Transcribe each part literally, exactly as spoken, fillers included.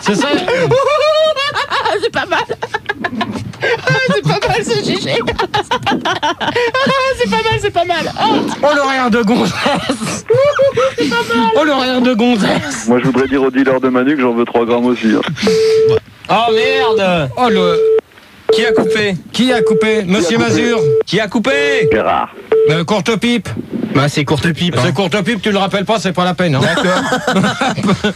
C'est ça. C'est pas mal. C'est pas mal ce G G. C'est pas mal, c'est pas mal. Oh l'horaire de gonzesse. Oh l'horaire de gonzesse. Moi je voudrais dire au dealer de Manu que j'en veux trois grammes aussi. Hein. Oh merde. Oh le... Qui a coupé? Qui a coupé? Monsieur Qui a coupé Mazur. Qui a coupé? Gérard. Euh, courte pipe. Bah c'est courte pipe. C'est Hein. courte pipe, tu le rappelles pas, c'est pas la peine. Hein. D'accord.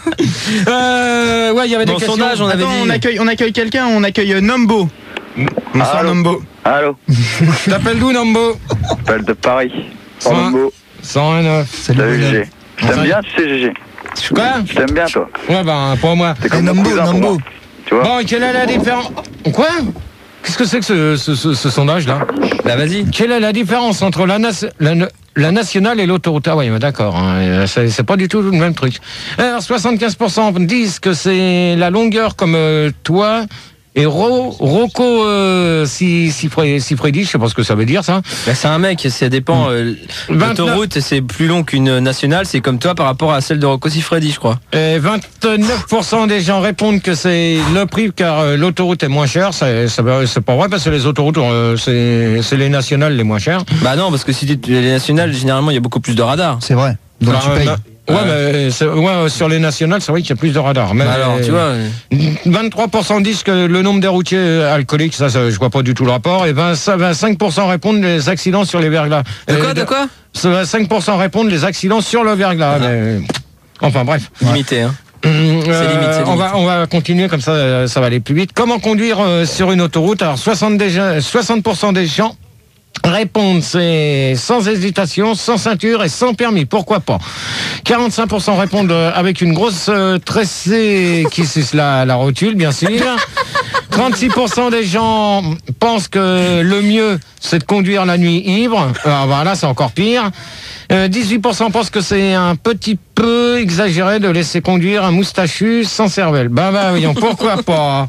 euh, ouais, il y avait Dans des le questions. sondage, on avait Attends, dit. on accueille, on accueille quelqu'un, on accueille euh, Nombo. Bonsoir Allô. Nombo. Allô. T'appelles d'où, Nambo? J'appelle de Paris. Cent- Pardon. cent un neuf. Salut G G. Je t'aime bien, tu sais G G. Quoi? Je t'aime bien toi. Ouais, ben, pour moi. T'es comme Eh, mon Nambo, cousin pour Nambo. moi. Tu vois? Bon, quelle est la différence? Quoi? Qu'est-ce que c'est que ce, ce, ce, ce sondage-là? Bah vas-y. Quelle est la différence entre la, nas- la, la nationale et l'autoroute? Ah oui, mais d'accord, hein, c'est, c'est pas du tout le même truc. Alors, soixante-quinze pour cent disent que c'est la longueur comme euh, toi. Et Ro, Rocco euh, si, si, si Freddy, je sais pas ce que ça veut dire ça. Bah, c'est un mec, ça dépend. Euh, l'autoroute, c'est plus long qu'une nationale, c'est comme toi par rapport à celle de Rocco Siffredi, je crois. Et vingt-neuf pour cent des gens répondent que c'est le prix car euh, l'autoroute est moins chère. C'est, c'est, c'est pas vrai parce que les autoroutes, euh, c'est, c'est les nationales les moins chères. Bah non, parce que si tu les nationales, généralement, il y a beaucoup plus de radars. C'est vrai. Donc Enfin, tu payes. euh, Ouais, mais c'est, ouais, sur les nationales, c'est vrai qu'il y a plus de radars. Mais Bah alors, tu vois. vingt-trois pour cent disent que le nombre des routiers alcooliques, ça, ça je vois pas du tout le rapport. Et vingt-cinq pour cent répondent les accidents sur les verglas. De quoi, Et de quoi? vingt-cinq pour cent répondent les accidents sur le verglas. Mais... Enfin bref. Limité, hein. Euh, C'est limite, c'est on limite. va on va continuer comme ça, ça va aller plus vite. Comment conduire euh, sur une autoroute? Alors soixante déjà, soixante pour cent des gens répondent c'est sans hésitation, sans ceinture et sans permis. Pourquoi pas? quarante-cinq pour cent répondent euh, avec une grosse euh, tressée qui suce la, la rotule, bien sûr. trente-six pour cent des gens pensent que le mieux, c'est de conduire la nuit ivre. Alors voilà, c'est encore pire. Euh, dix-huit pour cent pensent que c'est un petit peu exagéré de laisser conduire un moustachu sans cervelle. Ben, ben, voyons, pourquoi pas.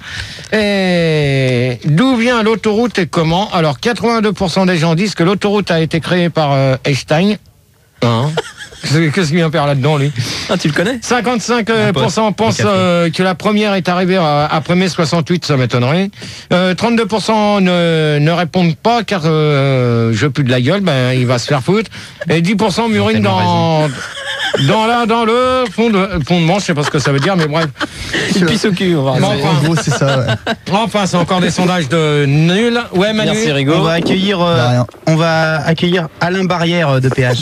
Et d'où vient l'autoroute et comment? Alors, quatre-vingt-deux pour cent des gens disent que l'autoroute a été créée par euh, Einstein. Hein? Qu'est-ce qu'il vient faire là-dedans, lui? Ah, tu le connais? cinquante-cinq pour cent pensent euh, que la première est arrivée euh, après mai soixante-huit, ça m'étonnerait. Euh, trente-deux pour cent ne, ne répondent pas car euh, je pue de la gueule, ben il va se faire foutre. Et dix pour cent murine dans dans la dans le fond de fond de manche, je sais pas ce que ça veut dire, mais bref. Il pisse au cul, on va Bon, regarder. enfin, En gros, c'est ça. Ouais. enfin, c'est encore des sondages de nul. Ouais, Manu. Merci, Rigo. On va accueillir, euh, De rien. on va accueillir Alain Barrière euh, de Péage.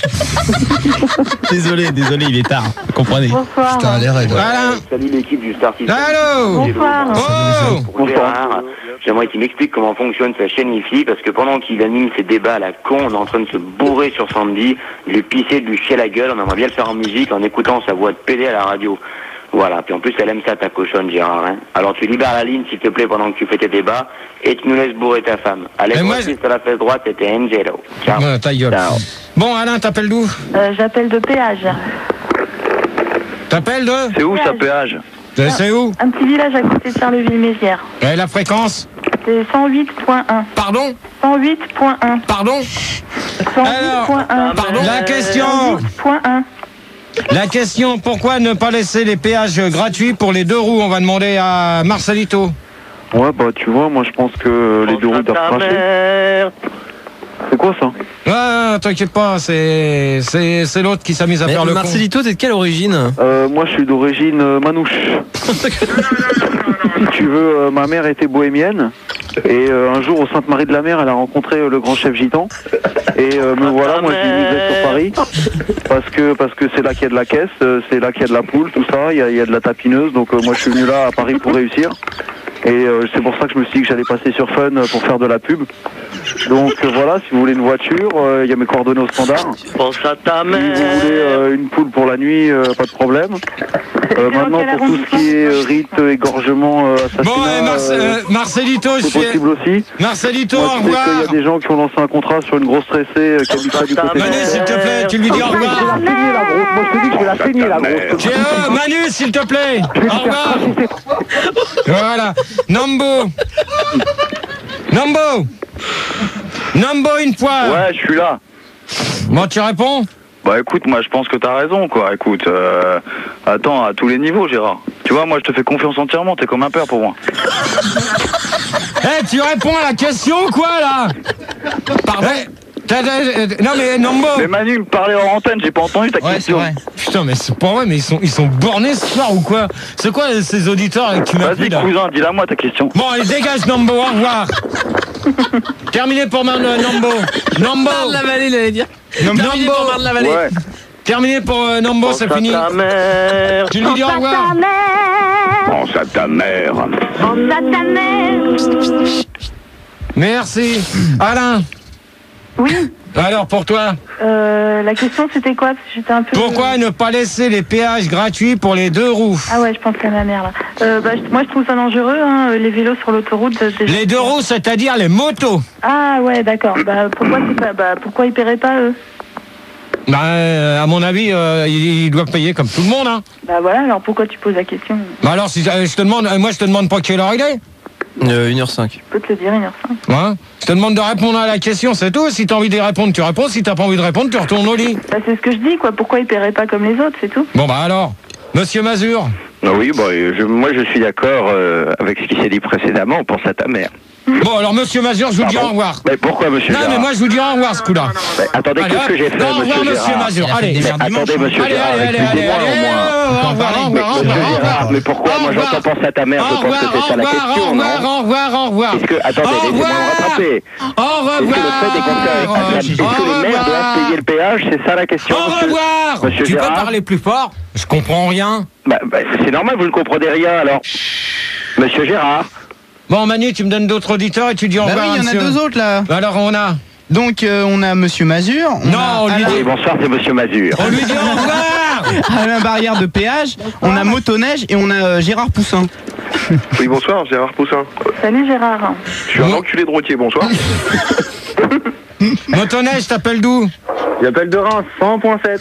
désolé, désolé, il est tard. Comprenez. Bonsoir. Putain, l'air est Alain. Salut l'équipe du Star System. Allô. Bonsoir. Oh. Pour Gérard, j'aimerais qu'il m'explique comment fonctionne sa chaîne Wi-Fi, parce que pendant qu'il anime ses débats à la con, on est en train de se bourrer sur Sandy, de lui pisser, de lui chier la gueule, on aimerait bien le faire en musique en écoutant sa voix de pédé à la radio. Voilà, puis en plus elle aime ça ta cochonne Gérard. Hein. Alors tu libères la ligne s'il te plaît pendant que tu fais tes débats, et tu nous laisses bourrer ta femme. Allez, Mais moi, moi, je... à la fesse droite, c'était Angelo. Ciao. Ouais, ta gueule. Ciao. Bon, Alain, t'appelles d'où? Euh, J'appelle de péage. T'appelles de? C'est où ça péage? Euh, C'est où? Un petit village à côté de Charleville-Mézières. Et la fréquence? C'est cent huit point un. Pardon? cent huit point un. Pardon? cent huit point un. Pardon? La question? cent huit point un. La question, pourquoi ne pas laisser les péages gratuits pour les deux roues? On va demander à Marcelito. Ouais bah tu vois, moi je pense que les deux roues doivent cracher. C'est quoi ça? Ah, t'inquiète pas, c'est c'est c'est l'autre qui s'amuse à Mais faire le con. Marcelito, t'es de quelle origine? euh, Moi je suis d'origine euh, manouche. Si tu veux, euh, ma mère était bohémienne. Et euh, un jour au Sainte-Marie-de-la-Mer, elle a rencontré euh, le grand chef gitan. Et euh, me voilà, moi je vivais sur Paris. Parce que parce que c'est là qu'il y a de la caisse, euh, c'est là qu'il y a de la poule, tout ça, il y a, il y a de la tapineuse. Donc euh, moi je suis venu là à Paris pour réussir. Et euh, c'est pour ça que je me suis dit que j'allais passer sur Fun euh, pour faire de la pub. Donc euh, voilà, si vous voulez une voiture, euh, il y a mes coordonnées au standard. Pense à ta Si vous voulez euh, une poule pour la nuit, euh, pas de problème. Euh, maintenant pour tout ce qui est euh, rite, égorgement, euh, assassinat, Bon, eh, Marce- euh, euh, Marcelito, je c'est suis... possible aussi. Marcelito, Moi, au je sais qu'il y revoir. a des gens qui ont lancé un contrat sur une grosse tressée euh, qui habitera du côté de Manu, s'il te plaît, tu lui dis au Je vais revoir. la saigner la grosse, moi je te dis que je vais la saigner la grosse. Tiens, oh, Manu, s'il te plaît. Au revoir. Voilà. Nambo. Nambo. Nambo une fois. Ouais, je suis là. Bon, tu réponds? Bah écoute, moi je pense que t'as raison, quoi. Écoute, euh, attends, à tous les niveaux, Gérard. Tu vois, moi je te fais confiance entièrement, t'es comme un père pour moi. Eh, hey, tu réponds à la question, quoi, là? Pardon hey, t'as, t'as, non, mais Nambo. Mais Manu me parlait en antenne, j'ai pas entendu ta ouais, question. C'est vrai. Putain, mais c'est pas vrai, mais ils sont, ils sont bornés ce soir ou quoi? C'est quoi ces auditeurs avec qui m'appellent? Vas-y, cousin, dis-la moi ta question. Bon, allez, dégage, Nambo, au revoir. Terminé pour Mar euh, Nambo. Nambo. Marne la vallée, il allait dire. Nambo. Terminé pour Marne la vallée. Ouais. Terminé pour euh, Nambo, c'est fini. Ta mère. Tu lui dis au revoir. Pense à ta mère. Pense à ta mère. Merci. Alain. Oui. Alors, pour toi, Euh, la question c'était quoi? Parce que j'étais un peu. pourquoi ne pas laisser les péages gratuits pour les deux roues? Ah ouais, je pense à ma mère là. Euh, bah, je- moi je trouve ça dangereux, hein, les vélos sur l'autoroute. euh, déjà. Les deux roues, c'est-à-dire les motos. Ah ouais, d'accord. Bah pourquoi c'est pas, bah pourquoi ils paieraient pas eux? Bah, euh, à mon avis, euh, ils, ils doivent payer comme tout le monde, hein. Bah voilà, alors pourquoi tu poses la question? Bah alors, si euh, je te demande, euh, moi je te demande pas quelle heure il est. Euh, une heure cinq. Je peux te le dire, une heure cinq. Hein, je te demande de répondre à la question, c'est tout. Si t'as envie d'y répondre, tu réponds. Si t'as pas envie de répondre, tu retournes au lit. Bah c'est ce que je dis, quoi. Pourquoi ils paieraient pas comme les autres, c'est tout? Bon bah alors, Monsieur Mazur. Oui, bah, je, moi je suis d'accord euh, avec ce qui s'est dit précédemment, pense à ta mère. Bon alors Monsieur Mazur, je vous dis au revoir. Mais pourquoi, monsieur Non Gérard? mais moi je vous dis au revoir ce coup-là. Mais attendez, Allez, qu'est-ce que j'ai fait, non, au revoir monsieur Monsieur Gérard? Mazur. Il a fait Allez, des Mais merdes dimanche, attendez, hein. monsieur allez, Gérard, allez, allez, allez, excusez-moi, allez, au moins. au revoir, au revoir, au Monsieur revoir, Gérard, mais pourquoi? au Moi revoir. j'entends penser à ta mère, je Au pense que revoir, c'est ça au la revoir, question, au revoir, non? au revoir, au revoir. Est-ce que, attendez, Au laissez-moi revoir. me rattraper. Au Est-ce que le fait est qu'on fait- est-ce que les maires doivent payer le péage, c'est ça la question? Au monsieur- revoir. Monsieur Tu peux Gérard parler plus fort? Je comprends rien. Bah, bah, c'est normal, vous ne comprenez rien alors. Monsieur Gérard. Bon Manu, tu me donnes d'autres auditeurs et tu dis au Bah revoir. oui, il y en a monsieur. deux autres là. Alors on a. Donc euh, on a Monsieur Mazur. On Non, a on lui Alain, Oui, bonsoir, c'est monsieur Mazur. On lui dit au revoir. Alain Barrière de péage. On a Motoneige et on a euh, Gérard Poussin. Oui, bonsoir, Gérard Poussin. Salut Gérard. Je suis un enculé de routier, bonsoir. Motoneige, t'appelles d'où? J'appelle de Reims, cent point sept.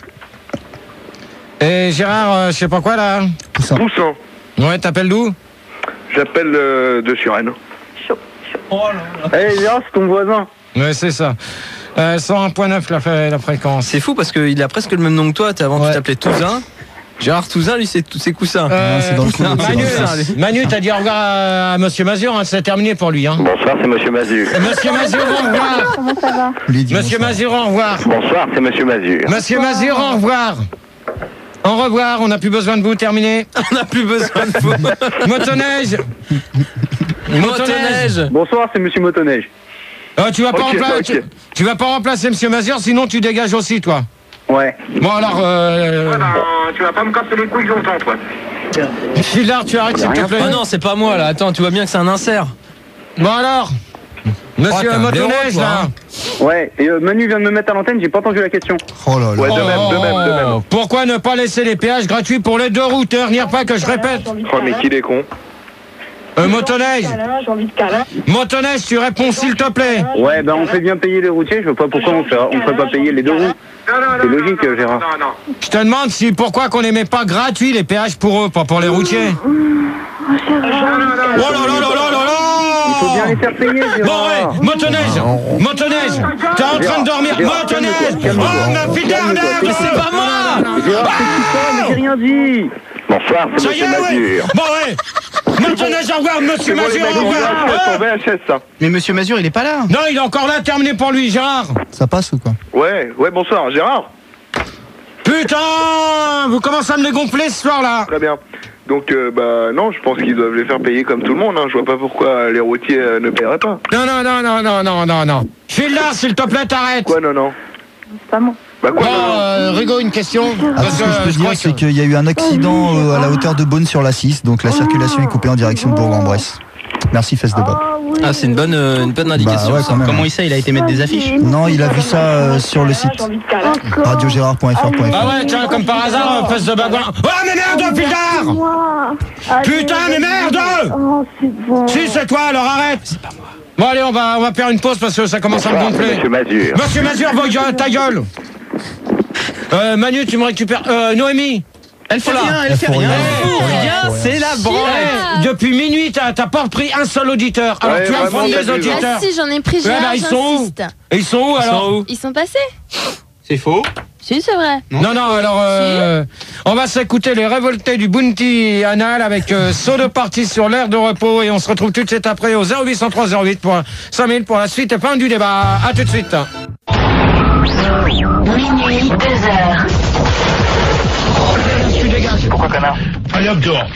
Et Gérard, euh, je sais pas quoi là. Poussin. Ouais, t'appelles d'où? J'appelle euh, de Suresnes. Chaud, chaud. Eh, Gérard, c'est ton voisin. Ouais, c'est ça. Euh, cent un point neuf la, fa- la fréquence. C'est fou parce qu'il a presque le même nom que toi. T'as- Avant, Ouais. tu t'appelais Touzin. Gérard Touzin, lui, c'est tous ses coussins. Euh, c'est dans le coup, c'est Manu, dans le sens. Manu, t'as dit au revoir à, à Monsieur Mazur, hein, c'est terminé pour lui. Hein. Bonsoir, c'est monsieur Mazur. Monsieur Mazur, au revoir. Comment ça va? Monsieur Mazur, au revoir. Bonsoir, c'est monsieur Mazur. Monsieur Mazur, au revoir. Au revoir, on n'a plus besoin de vous, terminé. On n'a plus besoin de vous. Motoneige. Motoneige. Bonsoir, c'est monsieur Motoneige. Euh, tu vas pas Ok, remplacer, ok. tu, tu vas pas remplacer Monsieur Mazur, sinon tu dégages aussi, toi. Ouais. Bon alors, euh, tu vas pas me casser les couilles longtemps, toi. Philard, tu arrêtes s'il te plaît. Oh non, c'est pas moi là. Attends, tu vois bien que c'est un insert. Bon alors, Monsieur Oh, t'as un blaireau, Motoneige toi, là. hein. Ouais, et euh, Manu vient de me mettre à l'antenne, j'ai pas entendu la question. Oh là là. Ouais, de même, de même, de même. Oh, pourquoi ne pas laisser les péages gratuits pour les deux routes? Ne dire pas que je répète. J'ai envie de Oh, mais câlin. qu'il est con. Euh, Motoneige, Câlin, J'ai envie de câlin. Motoneige, tu réponds s'il te plaît. Ouais, ben on fait bien payer les routiers, je vois pas pourquoi on fait, on ferait pas payer les deux roues. Non, non, C'est logique, Gérard. Non, non. Je te demande si pourquoi qu'on les met pas gratuits les péages pour eux, pas pour les routiers. Oh Gérard. Oh là là là là là là. Il faut bien les faire payer, Bon Gérard. ouais, Motoneige, Motoneige, t'es en train de dormir, Gérard, Motoneige. calme-toi, Oh ma fille calme-toi, d'arnaque, mais c'est pas moi. Gérard, c'est qui ça? Mais j'ai rien dit. Bonsoir, c'est Ça y monsieur est, ouais. Mazur. Bon ouais. Motoneige, au revoir, Monsieur C'est bon, les Mazur, mecs, au on revoir. va Ouais. V H S, ça. Mais Monsieur Mazur, il est pas là. Non, il est encore là, terminé pour lui, Gérard. Ça passe ou quoi? Ouais, ouais, bonsoir, Gérard. Putain, vous commencez à me les gonfler ce soir-là. Très bien. Donc, euh, bah, non, je pense qu'ils doivent les faire payer comme tout le monde, hein. Je vois pas pourquoi les routiers euh, ne paieraient pas. Non, non, non, non, non, non, non, non. Philard, s'il te plaît, t'arrêtes. Quoi, non, non? C'est pas moi. Bah, quoi, Bon, non, non? euh, Rigaud, une question. Ah, Parce ce que, que je peux je crois dire, c'est que- qu'il y a eu un accident euh, à la hauteur de Beaune sur la six, donc la circulation est coupée en direction de Bourg-en-Bresse. Merci, fesse de Bob. Oh oui. Ah, c'est une bonne, euh, une bonne indication. Bah ouais, ça. quand même. Comment il sait? Il a été mettre des affiches. Non, il a vu ça euh, sur le site J'ai envie de câlin. radio gérard point f r point f r. Ah ouais, tiens, comme par hasard, euh, fesse de bagouin. Oh, mais merde, Philard. Moi. Putain, mais merde. Oh, c'est bon. Si, c'est toi, alors arrête. C'est pas moi. Bon, allez, on va, on va faire une pause parce que ça commence à me Bonsoir, c'est gonfler. monsieur Mazur. Monsieur Mazur, vos gueules, ta gueule. Euh, Manu, tu me récupères. Euh, Noémie. Elle fait Voilà. rien, elle Elle fait faut rien. rien. Rien, c'est la branle. Eh, depuis minuit, t'as t'as pas repris un seul auditeur. Alors Ouais, tu vas me vraiment, prendre t'as des vu, auditeurs. Ah si, j'en ai pris, Ouais, Gérard, bah, ils sont où? j'insiste. Et ils sont où alors? Ils sont passés. C'est faux. Si, c'est vrai. Non, non, non alors, euh, on va s'écouter les révoltés du Bounty Anal avec euh, saut de partie sur l'air de repos et on se retrouve tout de suite après au zéro huit cent trois zéro huit pour cinq mille pour la suite et fin du débat. À tout de suite. Minuit, deux heures. Tu dégages. Pourquoi connard? Allez hop dehors.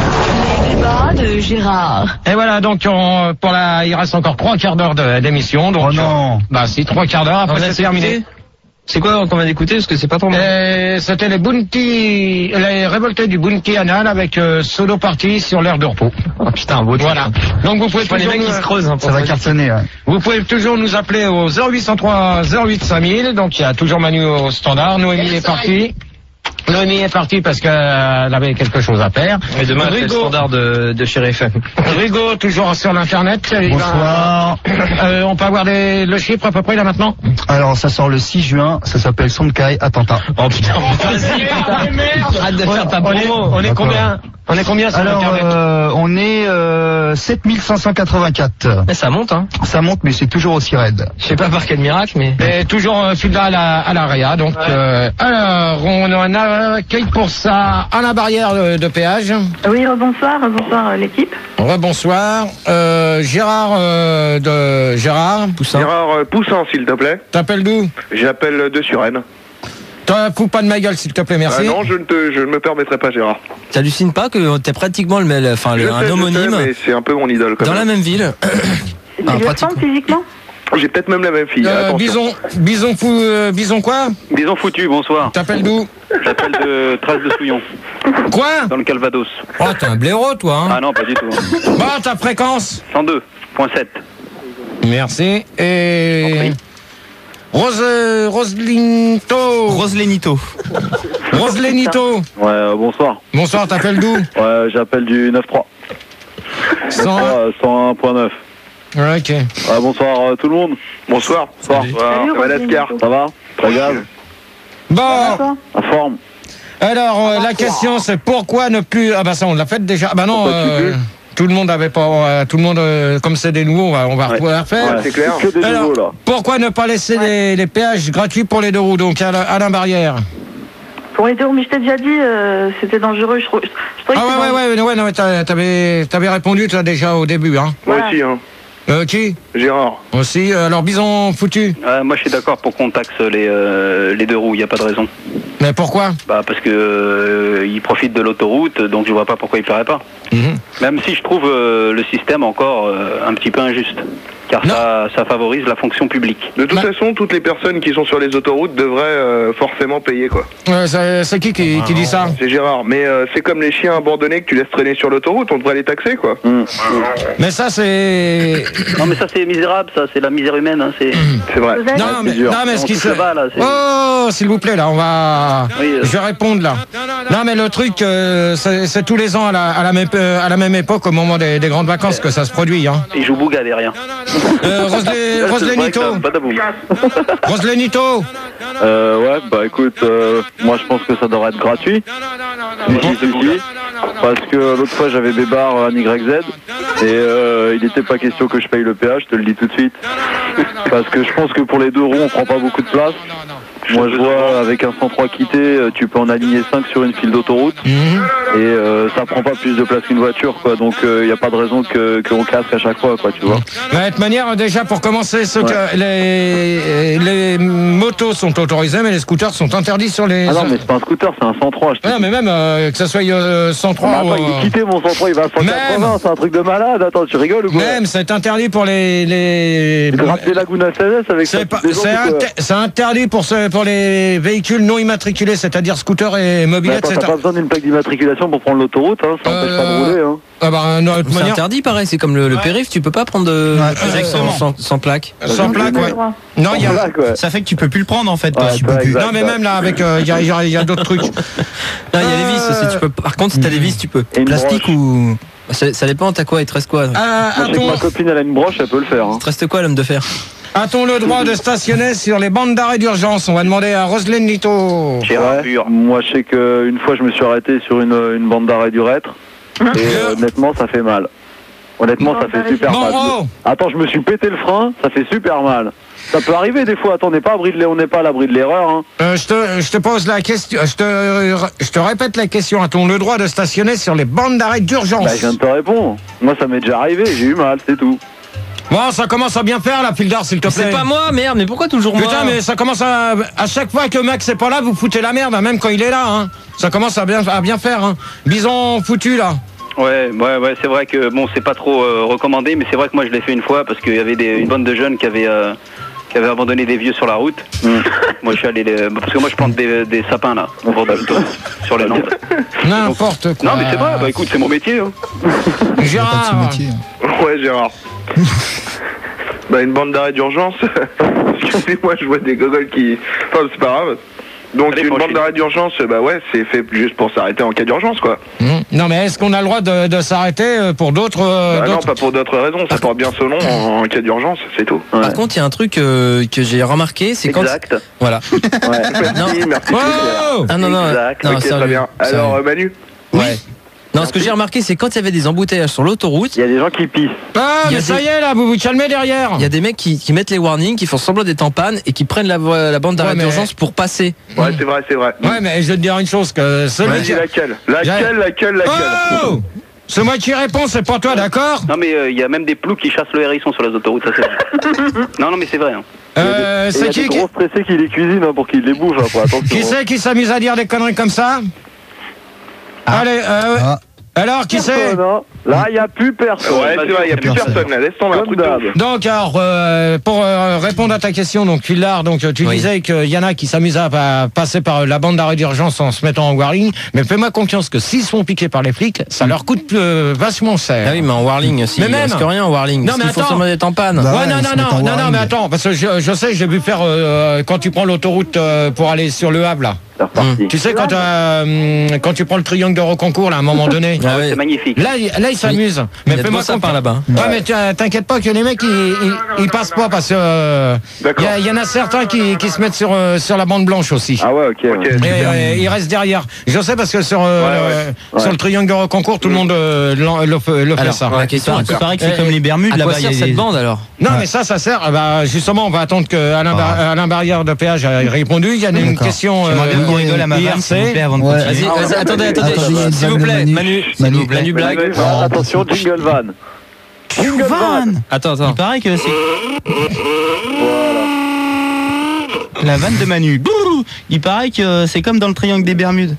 Le débat de Gérard. Et voilà, donc on, pour la, il reste encore trois quarts d'heure de- d'émission. Donc, Oh non. euh, bah si, trois quarts d'heure, après c'est terminé. C'est quoi qu'on vient d'écouter parce que c'est pas trop mal. Et C'était les Bounty, les révoltés du Bounty Anal avec euh, solo party sur l'air de repos. Oh putain, beau. Voilà. Donc vous pouvez Je vois les toujours mecs qui nous- se creusent. Hein, pour Ça va ça. cartonner. Ouais. Vous pouvez toujours nous appeler au zéro huit cent trois zéro huit cinq mille. Donc il y a toujours Manu au standard. Noémie est partie. Noémie est partie parce qu'elle avait quelque chose à faire. Et demain, c'est le Rigaud, standard de, de chez F M. Rigaud, toujours sur l'internet. Il va- Bonsoir. Euh, on peut avoir les- le chiffre à peu près là maintenant. Alors ça sort le six juin, ça s'appelle Sonkai Attentat. Oh putain, vas-y, putain. Arrête de faire ta On est, promo. on est combien On est combien sur Alors internet euh, on est euh, sept mille cinq cent quatre-vingt-quatre. Mais ça monte, hein. Ça monte mais c'est toujours aussi raide. Je sais pas par quel miracle, mais. Et toujours euh, fidèle à la, à l'Aria. Donc, euh, alors, on en accueille pour ça à la barrière de, de péage. Oui, bonsoir, bonsoir l'équipe. Rebonsoir. Euh, Gérard euh, de Gérard. Poussin. Gérard euh, Poussin, s'il te plaît. T'appelles d'où? J'appelle de Suresnes. Toi, fous pas de ma gueule, s'il te plaît, merci. Ah non, je ne, te, je ne me permettrai pas, Gérard. T'hallucines pas que t'es pratiquement le, même- enfin, Je le, sais, un je sais, homonyme mais c'est un peu mon idole quand dans la même. même ville. Tu Ah, le pratiquement. sens physiquement? J'ai peut-être même la même fille. Euh, attention. bison, bison fou, euh, bison quoi? Bison foutu, bonsoir. T'appelles d'où? J'appelle de Trace de Souillon, Quoi? dans le Calvados. Oh, t'es un blaireau, toi, hein? Ah non, pas du tout. Bon, ta fréquence? cent deux virgule sept. Merci. Et... Rose, Roselinto. Roselenito. Roselenito. Ouais, euh, bonsoir. Bonsoir, t'appelles d'où? Ouais, j'appelle du neuf trois. cent un. Euh, cent un point neuf. Ouais, ok. Ouais, bonsoir euh, tout le monde. Bonsoir. Bonsoir. Salut, Ça va, Roseline. Lascar? Ça va? Très grave. Bon, En forme. alors euh, la question c'est pourquoi ne plus... Ah bah ça on l'a fait déjà. Ah bah non, Pourquoi tu euh, peux tout le monde avait pas... euh, tout le monde, euh, comme c'est des nouveaux, on va, on va Ouais. pouvoir faire. Ouais, c'est clair. Que des Alors, nouveaux là. pourquoi ne pas laisser les, les péages gratuits pour les deux roues, donc à la- Alain Barrière? Pour les deux, mais je t'ai déjà dit, euh, c'était dangereux. Je, trouve- je, je trouvais Ah que ouais, c'était ouais, ouais, ouais, non, mais t'as- t'avais t'avais répondu toi déjà au début, hein. Moi Voilà. aussi, hein. Euh, qui? Gérard. Aussi, euh, alors Bison foutu. Euh, moi, je suis d'accord pour qu'on taxe les, euh, les deux roues, il n'y a pas de raison. Mais pourquoi? Bah, parce que euh, ils profitent de l'autoroute, donc je vois pas pourquoi ils ne feraient pas. Mhm. Même si je trouve euh, le système encore euh, un petit peu injuste, car Non. ça, ça favorise la fonction publique. De toute Bah- façon, toutes les personnes qui sont sur les autoroutes devraient euh, forcément payer, quoi. Euh, c'est c'est qui qui, qui dit ça? C'est Gérard. Mais euh, c'est comme les chiens abandonnés que tu laisses traîner sur l'autoroute, on devrait les taxer, quoi. Hum. Mais ça c'est... Non, mais ça, c'est misérable, ça, c'est la misère humaine. Hein, c'est... C'est vrai. Joseph, Non, mais, dur. non, mais ce On qui touche se... le bas, là, c'est- Oh, s'il vous plaît, là, on va... Oui, euh. Je vais répondre, là. Non, mais le truc, euh, c'est c'est tous les ans, à la, à, la même, euh, à la même époque, au moment des, des grandes vacances, que ça se produit, hein. Ils jouent bouga derrière. Euh, Roselé- Roselenito. Pas d'aboum. Roselenito. Euh, ouais, bah écoute, euh, moi je pense que ça devrait être gratuit. Si, si, si, si. Parce que l'autre fois j'avais Bébar en Y Z et euh, il n'était pas question que je paye le péage, je te le dis tout de suite. Parce que je pense que pour les deux roues on prend pas beaucoup de place. Moi je vois avec un cent trois quitté, euh, tu peux en aligner cinq sur une file d'autoroute Mhm. et euh, ça prend pas plus de place qu'une voiture quoi. Donc il n'y a pas de raison que qu'on casque à chaque fois quoi, tu vois. Mais de toute manière, déjà, pour commencer, ce Ouais. que les, les motos sont autorisées, mais les scooters sont interdits sur les... Ah non mais c'est pas un scooter, c'est un cent trois. Je te Ouais, dis. mais même euh, que ça soit euh, cent Mais trois attends, ou... il est euh, quitté mon cent trois, il va à cent quatre-vingts, Même. c'est un truc de malade. Attends, tu rigoles ou quoi? Même, c'est interdit pour les... les... Il gratte les Laguna S S avec C'est ça, pas- toutes les c'est gens, ou quoi? inter- c'est interdit pour, ce- pour les véhicules non immatriculés, c'est-à-dire scooters et Mais mobilettes. attends, c'est t'as pas besoin d'une plaque d'immatriculation pour prendre l'autoroute, hein, ça empêche pas de Euh, rouler. Hein. Ah bah, non, de toute C'est manière, interdit pareil, c'est comme le, le périph', tu peux pas prendre de Ouais, avec sans, exactement. sans, sans plaque. sans plaque, ouais. droit. Non, il y a... Voilà, quoi. Ça fait que tu peux plus le prendre en fait. Ouais, toi, tu toi, peux plus. exact. Non, mais même là, avec, euh, il y a, il y a- il y a d'autres trucs. Non, il y a les vis aussi, tu peux. Par contre, si t'as des vis, tu peux. Et une Plastique broche. ou. Ça, ça dépend, t'as quoi, il te reste quoi? Ah, Moi, je sais que a-t-on ma copine, elle a une broche, elle peut le faire. Hein. Il te reste quoi, l'homme de fer? a-t-on le droit de stationner sur les bandes d'arrêt d'urgence? On va demander à Roselyne Nito. Gérard Ouais. pur. Moi, je sais qu'une fois, je me suis arrêté sur une, une bande d'arrêt du Rêtre. Et euh, honnêtement, ça fait mal. Honnêtement, ça fait super Bon, mal. oh. Attends, je me suis pété le frein, ça fait super mal. Ça peut arriver des fois. Attends, on n'est pas, abri de l'e- on n'est pas à l'abri de l'erreur. Hein. Euh, je, te, je te pose la question, je te, je te répète la question. A-t-on le droit de stationner sur les bandes d'arrêt d'urgence? Bah, je viens de te répondre. Moi, ça m'est déjà arrivé. J'ai eu mal, c'est tout. Bon, ça commence à bien faire, la Fildar, s'il te plaît. C'est pas moi, merde, mais pourquoi toujours moi? Putain, mais ça commence à... À chaque fois que Max est pas là, vous foutez la merde, hein, même quand il est là. Hein. Ça commence à bien, à bien faire. Hein. Bison foutu, là. Ouais, ouais, ouais, c'est vrai que bon, c'est pas trop euh, recommandé, mais c'est vrai que moi je l'ai fait une fois parce qu'il y avait des, une bande de jeunes qui avaient, euh, qui avaient abandonné des vieux sur la route. Mm. Moi je suis allé, les... parce que moi je plante des, des sapins là, au bord de l'autoroute, sur les Landes. N'importe quoi. Non mais c'est vrai, bah écoute, c'est mon métier. Hein. Gérard. Ouais, Gérard. Bah, une bande d'arrêt d'urgence. Excusez-moi, je vois des gogoles qui. Enfin, c'est pas grave. Donc, Allez, une franchis. bande d'arrêt d'urgence, bah ouais, c'est fait juste pour s'arrêter en cas d'urgence, quoi. Mmh. Non, mais est-ce qu'on a le droit de, de s'arrêter euh, pour d'autres... euh, Bah non, d'autres- pas pour d'autres raisons, ça porte bien son nom en, en cas d'urgence, c'est tout. Par contre, il y a un truc euh, que j'ai remarqué, c'est quand. Exact. Voilà. Ouais. Merci, merci. Oh Ah non, non, Exact. non, Ok, sérieux, très bien. Alors, sérieux. euh, Manu Ouais. Non, ce que j'ai remarqué, c'est quand il y avait des embouteillages sur l'autoroute. Il y a des gens qui pissent. Ah, Il y a mais ça des- y est, là, vous vous calmez derrière. Il y a des mecs qui, qui mettent les warnings, qui font semblant d'être en panne et qui prennent la, voie- la bande d'arrêt Ouais, mais- d'urgence pour passer. Ouais, c'est vrai, c'est vrai. Ouais, mais je vais te dire une chose, que celui Vas-y, qui... laquelle Laquelle, laquelle, laquelle Oh, c'est moi qui réponds, c'est pas toi, d'accord? Non mais euh, il y a même des ploucs qui chassent le hérisson sur les autoroutes, ça c'est vrai. Non non mais c'est vrai. Hein. Euh, Et il y c'est a qui des qui, gros stressés qui les cuisinent hein, pour qu'ils les bouffent. Hein, pour attention. qui c'est qui s'amuse à dire des conneries comme ça? Allez, euh, Ah. alors, qui c'est? Personne, hein. Là, il n'y a plus personne. Ouais, c'est vrai, il n'y a plus Personne. personne là, laisse tomber un Comme truc de d'hab. ouf. Donc, alors, euh, pour euh, répondre à ta question, donc, Fillard, donc, tu Oui. disais qu'il y en a qui s'amusent à, à passer par la bande d'arrêt d'urgence en se mettant en warning, mais fais-moi confiance que s'ils sont piqués par les flics, ça leur coûte euh, vachement cher. Ah oui, mais en warling aussi. Mais il même- reste rien en warling. Non, Parce mais qu'il faut attends. semblant d'être en panne. Bah Ouais, ouais, non, ils non, se mettent en non, non, non, warning. mais attends, parce que je, je sais, j'ai vu faire euh, quand tu prends l'autoroute euh, pour aller sur le Havre, là. C'est reparti. Tu sais, quand, euh, quand tu prends le triangle de Rocancourt, là, à un moment donné. Ah ouais. C'est magnifique. Là, il- là, ils s'amusent. Il y Mais a de fais-moi beaux sapins confiance. là-bas. Ouais, mais tu- t'inquiète pas que les mecs, ils, ils, ils passent pas parce que euh, D'accord. il y, a- il y en a certains qui, qui se mettent sur, euh, sur la bande blanche aussi. Ah ouais, ok. Ok, ouais. Et super. euh, ils restent derrière. Je sais parce que sur, euh, Ouais, euh, ouais. sur le triangle de Rocancourt, tout le monde euh, l'en- le, fait- le fait Alors, ça. la question, Il paraît que c'est Euh, comme les Bermudes à quoi là-bas. il y a sert cette des- bande alors? Non, mais ça, ça sert. eh ben, justement, on va attendre que Alain, Bar- Alain Barrière de Péage ait répondu. Il y a une D'accord. question J'aimerais bien qu'on euh, rigole à ma vanne, s'il vous plaît, avant de Ouais. continuer. Vas-y, vas-y, attendez, attendez. Attendez, il y a une S'il vous vanne de plaît, Manu. Manu. Manu. Manu, Manu blague. Ah, attention, jingle van. Jingle van. Attends, attends. Il paraît que c'est. La vanne de Manu. Bouh. Il paraît que c'est comme dans le triangle des Bermudes.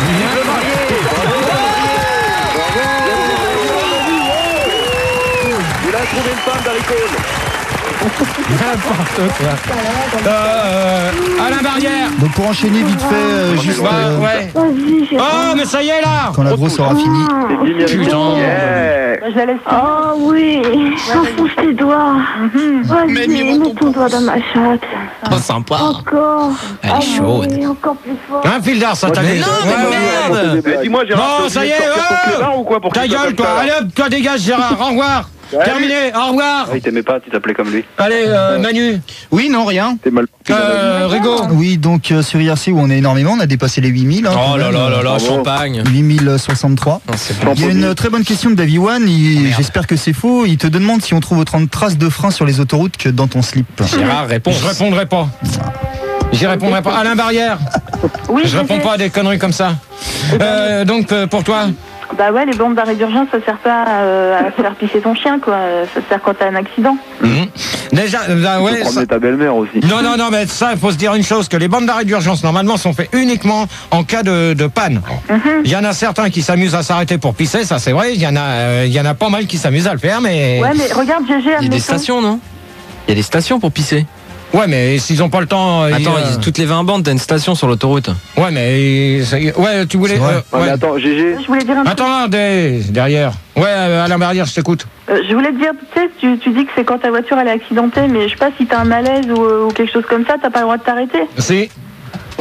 Il a trouvé une femme d'Haricole. N'importe quoi. Euh, Alain Barrière. Donc pour enchaîner vite fait, euh, juste Ouais, euh, ouais. Vas-y, j'ai Oh, mais ça y est là. quand la grosse aura fini. C'est Guy Miami. Yeah. Je la laisse. Oh oui, enfonce tes doigts. Vas-y, mets ton doigt dans ma chatte. Oh, sympa. Encore. Elle est Ah chaude. oui, encore plus fort. Un Fildar, ça t'a Mais dit. non, Ouais, mais ouais. merde. Eh, dis-moi, Gérard, Bon, t'es ça y obligé est, de sortir ton oh clébard ou quoi pour Ta qu'il gueule, s'appelle toi. ça, là Allez hop, toi dégage, Gérard. Au revoir. Salut. Terminé. Au revoir. Ah, il t'aimait pas, tu t'appelais comme lui. Allez, euh, Manu. Oui, non, rien. T'es mal. Euh, Rigaud. Oui, donc euh, sur I R C où on est énormément, on a dépassé les huit mille. Hein, Oh quand là même. là là là, Bravo. champagne. huit mille soixante-trois. Non, c'est bon. Il y a une très bonne question de Davy One, il- j'espère que c'est faux. Il te demande si on trouve autant de traces de frein sur les autoroutes que dans ton slip. Gérard répond. Je répondrai pas. J'y répondrai pas. Alain Barrière. Oui, Je réponds sais. pas à des conneries comme ça. Euh, donc euh, pour toi. Bah ouais, les bandes d'arrêt d'urgence, ça sert pas euh, à faire pisser ton chien, quoi. Ça sert quand t'as un accident. Mhm. Déjà, là, Tu ouais. peux ça- promener ta belle-mère aussi. Non, non, non, mais ça, il faut se dire une chose, que les bandes d'arrêt d'urgence, normalement, sont faites uniquement en cas de, de panne. Il y en a certains qui s'amusent à s'arrêter pour pisser, ça c'est vrai, il y en a, euh, il y en a pas mal qui s'amusent à le faire, mais... Ouais, mais regarde, G G, Il y a des admettons. stations, non? Il y a des stations pour pisser. Ouais, mais s'ils ont pas le temps... euh, Attends, ils, euh, toutes les vingt bandes, t'as une station sur l'autoroute. Ouais, mais... ça y est, Ouais, tu voulais... C'est vrai. euh, Ouais, ouais. mais attends, G G. Je voulais dire un truc. Attends, des- derrière. Ouais, euh, Alain Barrière, je t'écoute. Euh, je voulais te dire, tu sais, tu, tu dis que c'est quand ta voiture elle est accidentée, mais je sais pas si t'as un malaise ou, euh, ou quelque chose comme ça, t'as pas le droit de t'arrêter. Si.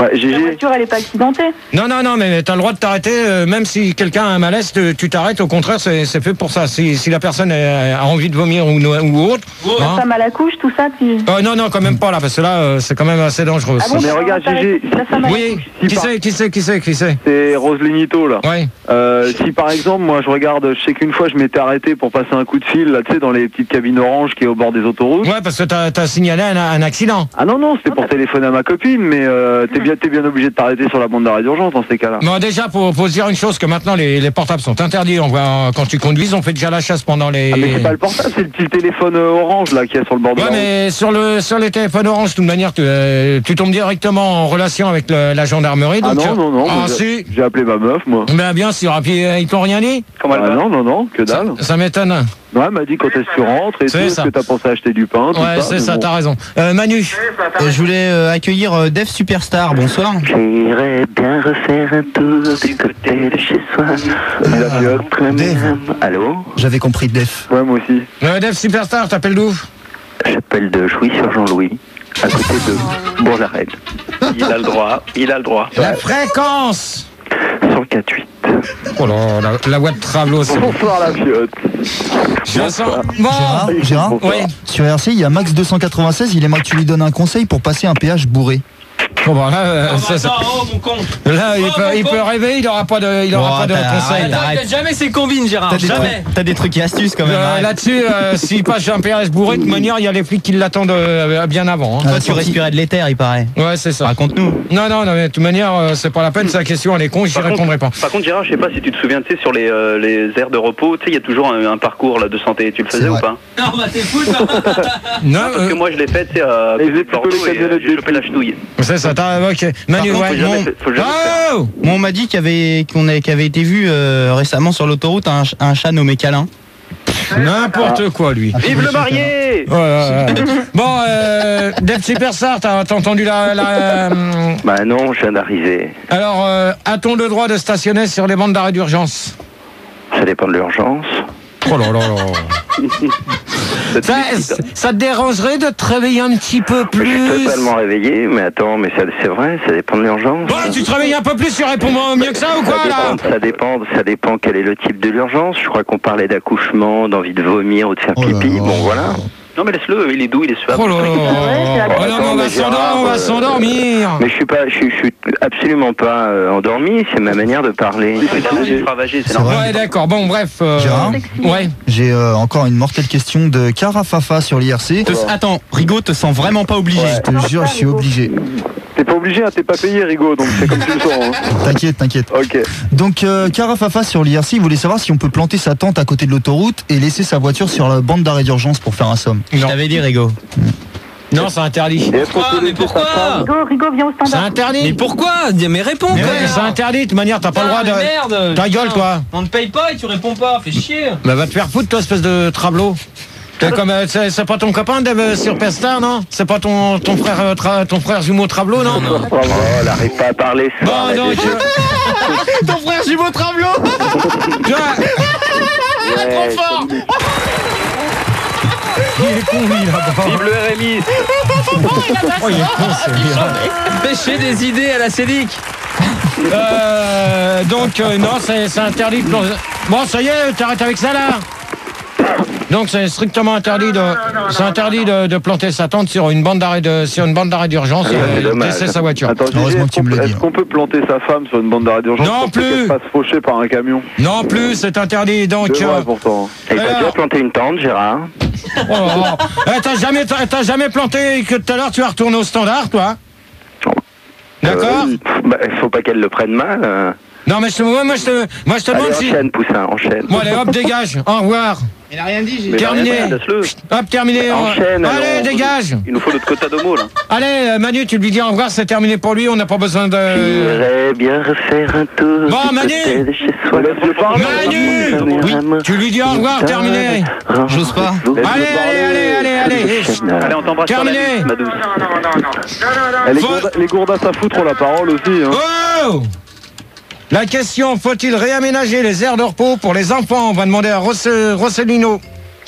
Ouais, G G. La voiture, elle est pas accidentée. Non, non, non, mais t'as le droit de t'arrêter, euh, même si quelqu'un a un malaise, tu tu t'arrêtes, au contraire, c'est c'est fait pour ça. Si, si la personne a a envie de vomir ou, no- ou autre. La hein. femme à la couche, tout ça, tu... Euh, non, non, quand même pas là, parce que là, euh, c'est quand même assez dangereux. Ah bon, Mais regarde, comment G G. t'arrêtes La femme à la Oui, Si qui par- c'est, qui c'est, qui c'est, qui c'est C'est Roselinito là. Oui. Euh, si par exemple, moi je regarde, je sais qu'une fois je m'étais arrêté pour passer un coup de fil, là, tu sais, dans les petites cabines oranges qui est au bord des autoroutes. Ouais, parce que t'as as signalé un, un accident. Ah non, non, c'était pour téléphoner à ma copine, mais euh, t'es bien, t'es bien obligé de t'arrêter sur la bande d'arrêt d'urgence dans ces cas-là. Bon, déjà, faut, faut se dire une chose, que maintenant, les, les portables sont interdits. On voit, quand tu conduis, on fait déjà la chasse pendant les... Ah, mais c'est pas le portable, c'est le petit téléphone euh, orange là qui est sur le bord de Ouais, la route. mais sur, le, sur les téléphones orange, de toute manière, tu, euh, tu tombes directement en relation avec le- la gendarmerie. Ah donc, non, euh, non, non, Ah, moi, j'ai si. j'ai appelé ma meuf, moi. Ben bien sûr, et puis euh, ils t'ont rien dit. Comment elle Ah va non, non, non, que dalle. Ça m'étonne. Ouais, elle m'a dit quand est-ce que tu rentres et tout, C'est est-ce ça. que t'as pensé à acheter du pain, tout Ouais, ça. c'est mais ça, bon. t'as raison. Euh, Manu. Euh, je voulais euh, accueillir euh, Def Superstar, bonsoir. J'irais bien refaire un tour du côté de chez soi. La fiotte. Dave. Allô? J'avais compris Def. Ouais, moi aussi. Euh, Def Superstar, t'appelles d'où? J'appelle de Jouy-sur-Jean-Louis, à côté de Bourg-la-Reine. Il a le droit, il a le droit. La fréquence. cent quatre huit. Oh là, la, la voix de Travelo, c'est bon. Bonsoir la fiotte. Je sens. Gérard, Bon. Gérard Oui. Sur R C, il y a Max deux cent quatre-vingt-seize, il aimerait que tu lui donnes un conseil pour passer un péage bourré. Bon, bon, là, euh, Oh, ça, bah, ça- attends, oh, mon con. là, il, Oh, peut, mon il con. peut rêver, il aura pas de, il aura Oh, pas de t'as- conseil. arrête, arrête. T'as jamais ses combines, Gérard. T'as des, Jamais. trucs, t'as des trucs et astuces quand même. Euh, arrête. Là-dessus, euh, s'il passe chez un P R S bourré, de toute manière, il y a les flics qui l'attendent euh, bien avant. hein. Toi, tu respirais de l'éther, il paraît. Ouais, c'est ça. Raconte-nous. Non, non, non, mais de toute manière, euh, c'est pas la peine, c'est la question, elle est con, j'y Par répondrai pas. Par contre, Gérard, je sais pas si tu te souviens, tu sais, sur les, euh, les aires de repos, tu sais, il y a toujours un, un parcours là, de santé. Tu le faisais ou pas? Non, bah t'es fou, toi. Non, Parce que euh, moi, je l'ai fait, tu sais, à Et côté de j'ai plutôt Bordeaux les et euh, camionnettes j'ai chopé la chenouille. c'est ça, t'as, ok. Manu, contre, ouais, faut jamais mon- faire- faut jamais Oh Moi, on m'a dit qu'il y avait, qu'on avait, qu'il avait été vu euh, récemment sur l'autoroute un, ch- un chat nommé Câlin. N'importe quoi, lui. Vive le marié! Ouais, ouais, ouais. Bon, euh, Def Superstar, t'as t'as entendu la... la euh, Bah non, je viens d'arriver. alors, euh, a-t-on le droit de stationner sur les bandes d'arrêt d'urgence? Ça dépend de l'urgence. Oh là là là. ça, ça te dérangerait de te réveiller un petit peu Je suis plus? totalement réveillé, mais attends, mais ça, c'est vrai, ça dépend de l'urgence. Bon, tu te réveilles un peu plus, tu réponds mieux que ça ou quoi, ça là? dépend, ça dépend, ça dépend quel est le type de l'urgence. Je crois qu'on parlait d'accouchement, d'envie de vomir ou de faire Oh là pipi. là. Bon, voilà. Non, mais laisse-le, il est doux, il est suave. Oh là là. Oh non, mais on va mais s'endormir, Gérard, on va euh, s'endormir. Mais je suis pas, je, suis- je suis absolument pas euh, endormi. C'est ma manière de parler. Il est ravagé, c'est C'est normal. vrai. Ouais, d'accord, bon, bref. euh, Gérard Ouais. J'ai euh, encore une mortelle question de Carafafa sur l'I R C. Te- Attends, Rigaud te sent vraiment pas obligé. Je te jure, je suis obligé. T'es pas obligé, hein, t'es pas payé, Rigaud, donc c'est comme tu le sens. Hein. T'inquiète, t'inquiète. Ok. Donc, euh, Carafafa sur l'I R C, il voulait savoir si on peut planter sa tente à côté de l'autoroute et laisser sa voiture sur la bande d'arrêt d'urgence pour faire un somme. Je t'avais dit, Rigaud. Non, c'est interdit. Pourquoi? Mais pourquoi? Rigo, Rigo, viens au C'est standard. interdit. Mais pourquoi? Dis- Mais réponds, Mais ouais, frère. c'est interdit, de toute manière, t'as pas le droit de... Merde. Ta gueule, toi. On ne paye pas et tu réponds pas, fais chier. Bah va te faire foutre, toi, espèce de trablot. T'es comme, euh, c'est c'est pas ton copain, Dave Superstar, non? C'est pas ton, ton frère euh, tra- ton frère jumeau Trablot, non? Oh, elle arrive pas à parler. ça, Bon, elle a donc... des- euh, Ton frère jumeau Travelot. tu vois, Ouais, fort. il est con, lui, là-bas. Vive le R M I! Oh, il est con, c'est Pêcher des idées à la Cédic. Euh, donc, euh, non, c'est c'est interdit de... plan- Bon, ça y est, t'arrêtes avec ça, là. Donc c'est strictement interdit de, c'est interdit de, de planter sa tente sur une bande d'arrêt de, sur une bande d'arrêt d'urgence Ah, c'est et dommage. laisser sa voiture. Attends, Gigi, Heureusement est-ce que tu qu'on me l'as peut- dit, est-ce qu'on peut planter sa femme sur une bande d'arrêt d'urgence Non pour plus. qu'elle se fasse faucher par un camion? Non plus, c'est interdit. Donc, C'est vrai, euh, pourtant. Et t'as Alors- déjà planté une tente, Gérard? oh, oh, oh. Eh, t'as jamais, t'as, t'as jamais planté et que tout à l'heure tu vas retourner au standard, toi? D'accord. Euh, bah, faut pas qu'elle le prenne mal. euh. Non mais je te, moi, moi, je te, moi je te Allez, demande si. enchaîne, Poussin, enchaîne. Bon allez, hop, dégage. Au revoir. Il a rien dit, j'ai Mais Terminé. rien, laisse-le. Hop, terminé. on- Enchaîne, Allez, alors. dégage. Il nous faut notre quota d'homo, là. Allez, euh, Manu, tu lui dis au revoir, c'est terminé pour lui, on n'a pas besoin de... J'irais bien refaire un tour. Bon, du Manu. côté de chez soi. Laisse-le parler. Manu. Oui, tu lui dis au revoir, terminé. J'ose pas. Allez, allez, allez, allez, allez. Allez, on t'embrasse sur la Terminé. liste, ma douce. Eh, les, Faut- gourdas, les gourdasses à foutre ont la parole aussi. Hein. Oh! La question, faut-il réaménager les aires de repos pour les enfants? On va demander à Rosse- Rossellino.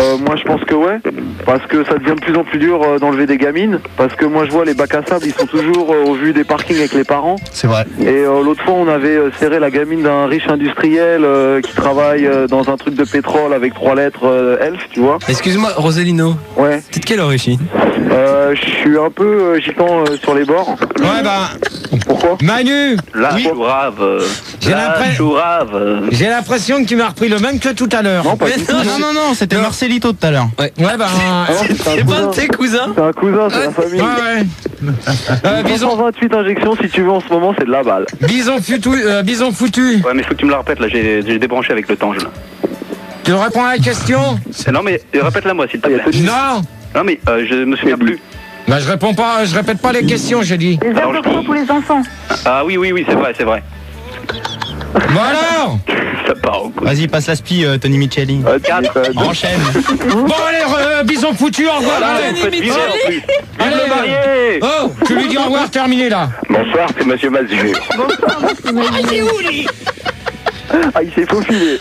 Euh, moi je pense que ouais, parce que ça devient de plus en plus dur euh, d'enlever des gamines, parce que moi je vois les bacs à sable, ils sont toujours euh, au vu des parkings avec les parents. C'est vrai. Et euh, l'autre fois on avait euh, serré la gamine d'un riche industriel euh, qui travaille euh, dans un truc de pétrole avec trois lettres euh, Elf, tu vois. Excuse-moi, Roselino. Ouais. T'es de quelle origine? Euh, je suis un peu euh, gitan euh, sur les bords. Ouais, bah. Pourquoi? Manu. La Oui. chourave. J'ai La l'impression- chourave. J'ai l'impression que tu m'as repris le même que tout à l'heure. Non, pas du tout. Non, non, non, c'était Marcelito tout à l'heure. Ouais, Ouais, bah. c'est pas un de tes cousins? C'est un cousin, c'est la famille. Ouais, ouais. Euh, bison, cent vingt-huit injections si tu veux en ce moment, c'est de la balle. bison foutu. euh, bison foutu. Ouais, mais faut que tu me la répètes, là, j'ai j'ai débranché avec le temps. Je... Tu réponds à la question? Non, mais répète-la moi, s'il te plaît. Non. Non, mais euh, je me souviens plus. Bah, je réponds pas, je répète pas les questions, j'ai dit. Les heures de repos pour les enfants. Ah oui, oui, oui, c'est vrai, c'est vrai. Bon alors. Ça part au coup. Vas-y, passe la spie, euh, Tony Micheli. Euh, quatre, euh, Enchaîne. Bon allez, euh, bison foutu, au revoir. Voilà, allez. vous faites virer en plus. Allez, Vive le marié. Oh, tu lui dis au revoir, terminé là. Bonsoir, c'est Monsieur Mazur. Ah, il s'est faufilé.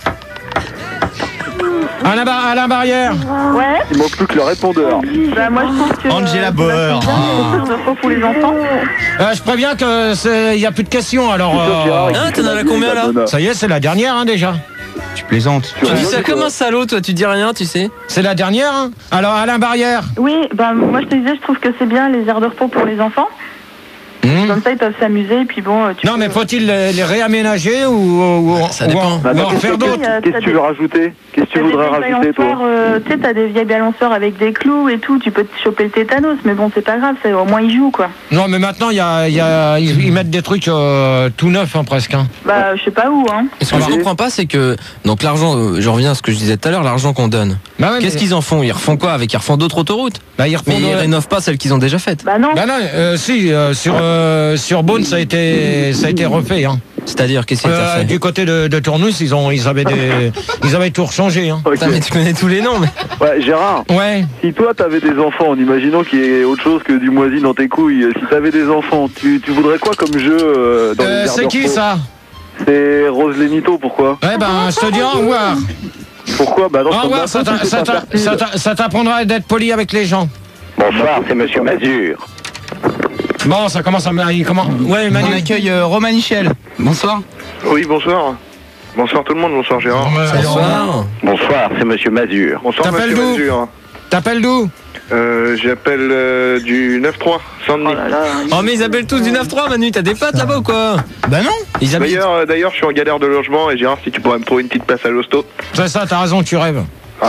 Alain, Bar- Alain Barrière. Ouais. Il manque plus que le répondeur. Bah, moi, je pense que. Angela euh, Bauer. c'est bien, les heures de repos pour les enfants. Euh, je préviens que c'est, y a plus de questions alors. euh, Ah, t'en as la combien là? Ça y est, c'est la dernière hein, déjà. Tu plaisantes. Tu dis ça comme un salaud, toi, tu dis rien, tu sais. C'est la dernière. Hein. Alors Alain Barrière. Oui, bah, moi, je te disais, je trouve que c'est bien les heures de repos pour les enfants. Mmh. Comme ça, ils peuvent s'amuser, et puis bon. Tu Non, peux- mais faut-il les, les réaménager ou, ou, ou- Ça ou dépend. en, Bah, ou attends, en qu'est-ce faire que- d'autres? Qu'est-ce que tu veux rajouter? Qu'est-ce que tu T'as des voudrais vieilles rajouter, toi? balançoires, euh, tu sais, t'as des vieilles balançoires avec des clous et tout, tu peux te choper le tétanos, mais bon, c'est pas grave, c'est- au moins ils jouent, quoi. Non, mais maintenant, y a, y a, ils, ils mettent des trucs euh, tout neufs hein, presque. Hein. Bah, je sais pas où, hein. Et ce que je comprends pas, c'est que donc l'argent, euh, je reviens à ce que je disais tout à l'heure, l'argent qu'on donne. Bah ouais, Qu'est-ce mais- qu'ils en font? Ils refont quoi avec? Ils refont d'autres autoroutes? Bah, ils refont Mais ils de- rénovent pas celles qu'ils ont déjà faites. Bah, non. Bah non, euh, si, euh, sur, euh, sur Beaune, ça a été, ça a été refait. Hein. C'est-à-dire, qu'est-ce qu'ils ont Euh, fait? du côté de, de Tournus, ils, ont, ils, avaient des, ils avaient tout rechangé. Hein. Ok. Putain, mais tu connais tous les noms, mais. Ouais, Gérard, Ouais. si toi t'avais des enfants, en imaginant qu'il y ait autre chose que du moisi dans tes couilles, si t'avais des enfants, tu, tu voudrais quoi comme jeu euh, dans les Euh, aires c'est de qui repos? ça? C'est Rose Lénito, pourquoi? Ouais, ben, je te dis au revoir. Pourquoi? Bah non, Au revoir, ça t'a- ça t'a- ça t'a- ça t'apprendra d'être poli avec les gens. Bonsoir, c'est Monsieur Mazur. Bon, ça commence à me. Comment? Ouais, On Manu. accueille euh, Romain Michel. Bonsoir. Oui, bonsoir. Bonsoir tout le monde, bonsoir Gérard. Bonsoir. Bonsoir, c'est Monsieur Mazur. Bonsoir T'appelles Monsieur d'où? Mazur. T'appelles d'où? Euh, J'appelle euh, du neuf trois, Saint-Denis. Oh, mais ils appellent tous du neuf trois, Manu, t'as des potes là-bas ou quoi? Bah non. Ils habitent. D'ailleurs, euh, d'ailleurs, je suis en galère de logement et Gérard, si tu pourrais me trouver une petite place à l'hosto. C'est ça, t'as raison, tu rêves. Ah.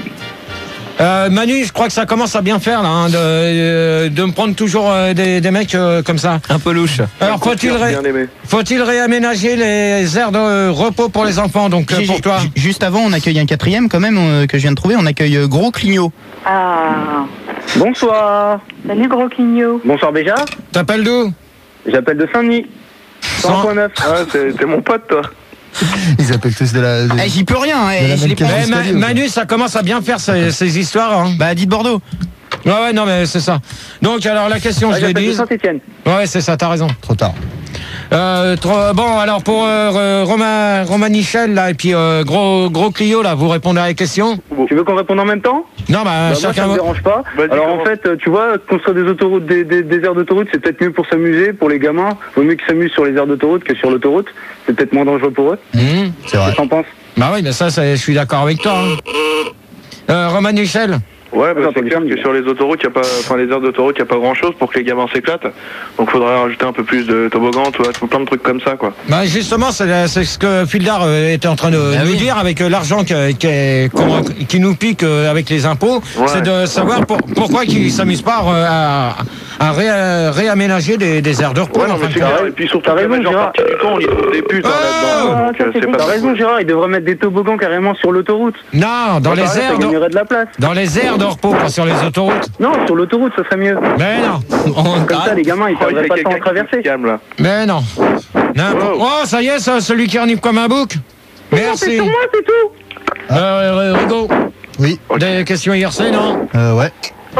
Euh, Manu, je crois que ça commence à bien faire là, hein, de, euh, de me prendre toujours euh, des, des mecs euh, comme ça. Un peu louche. Alors faut-il ré- Bien aimé. faut-il réaménager les aires de repos pour les enfants? Donc euh, J'ai- pour j'ai- toi. ju- Juste avant, on accueille un quatrième quand même euh, que je viens de trouver. On accueille euh, Gros Clignot. Ah. Bonsoir. Salut, gros clignot. Bonsoir déjà. T'appelles d'où? J'appelle de Saint-Denis. Cent- cent neuf. Ah, t'es t'es mon pote, toi. Ils appellent tous de la. de- Eh, j'y peux rien. eh, De la je même l'ai pas- case. Eh, Ma- Escalier, Manu, ça commence à bien faire ces, ces histoires. Hein. Bah, dites Bordeaux. Ouais, ouais, non, mais c'est ça. Donc, alors la question, je l'ai J'appelle de dit. Saint-Etienne. Ouais, c'est ça, t'as raison. Trop tard. Euh, trop- bon, alors pour euh, Romain, Romain Michel, là, et puis euh, gros, gros Clio, là, vous répondez à la question? Tu veux qu'on réponde en même temps? Non, bah, Bah, moi, ça chacun. me dérange pas. Vas-y, Alors commence. en fait, euh, tu vois, construire des autoroutes, des, des, des aires d'autoroute, c'est peut-être mieux pour s'amuser, pour les gamins. Vaut mieux qu'ils s'amusent sur les aires d'autoroute que sur l'autoroute. C'est peut-être moins dangereux pour eux. Mmh. C'est vrai. Qu'est-ce que t'en penses? Bah oui, mais ça, ça, je suis d'accord avec toi. Hein. Euh, Romain Michel. Ouais, bah, Attends, c'est clair attends, que sur les autoroutes, y a pas, enfin les aires d'autoroute, il n'y a pas grand chose pour que les gamins s'éclatent. Donc faudrait rajouter un peu plus de toboggan, tu vois, tout plein de trucs comme ça, quoi. Bah justement, c'est c'est ce que Fildar euh, était en train de Ah nous oui. dire avec euh, l'argent que- que- qu'on- qui nous pique euh, avec les impôts. Ouais. C'est de savoir pour- pourquoi ils ne s'amusent pas euh, à, à ré- réaménager des, des aires de repos. Ouais, non, en mais fin c'est de compte. clair. Et puis surtout, T'as la raison, majeure Gérard. partie du temps, on y trouve des putes hein, Oh là-dedans. Ah, Donc, ça, euh, c'est c'est bon. pas T'as raison, Gérard, ils devraient mettre des toboggans carrément sur l'autoroute. Non, dans Bah, les pareil, aires ça de, gagnerait de la place. dans les aires de repos, pas sur les autoroutes. Non, sur l'autoroute, ça serait mieux. Mais non, Comme ça, les gamins, ils Oh, il y perdraient a pas le temps à quelqu'un qui se traverser. calme, là. mais non. N'importe- Wow. Oh, ça y est, ça, celui qui renifle comme un bouc. C'est Merci. sur moi, c'est tout. Euh, Rigaud, Oui. des questions I R C, non? Euh, ouais.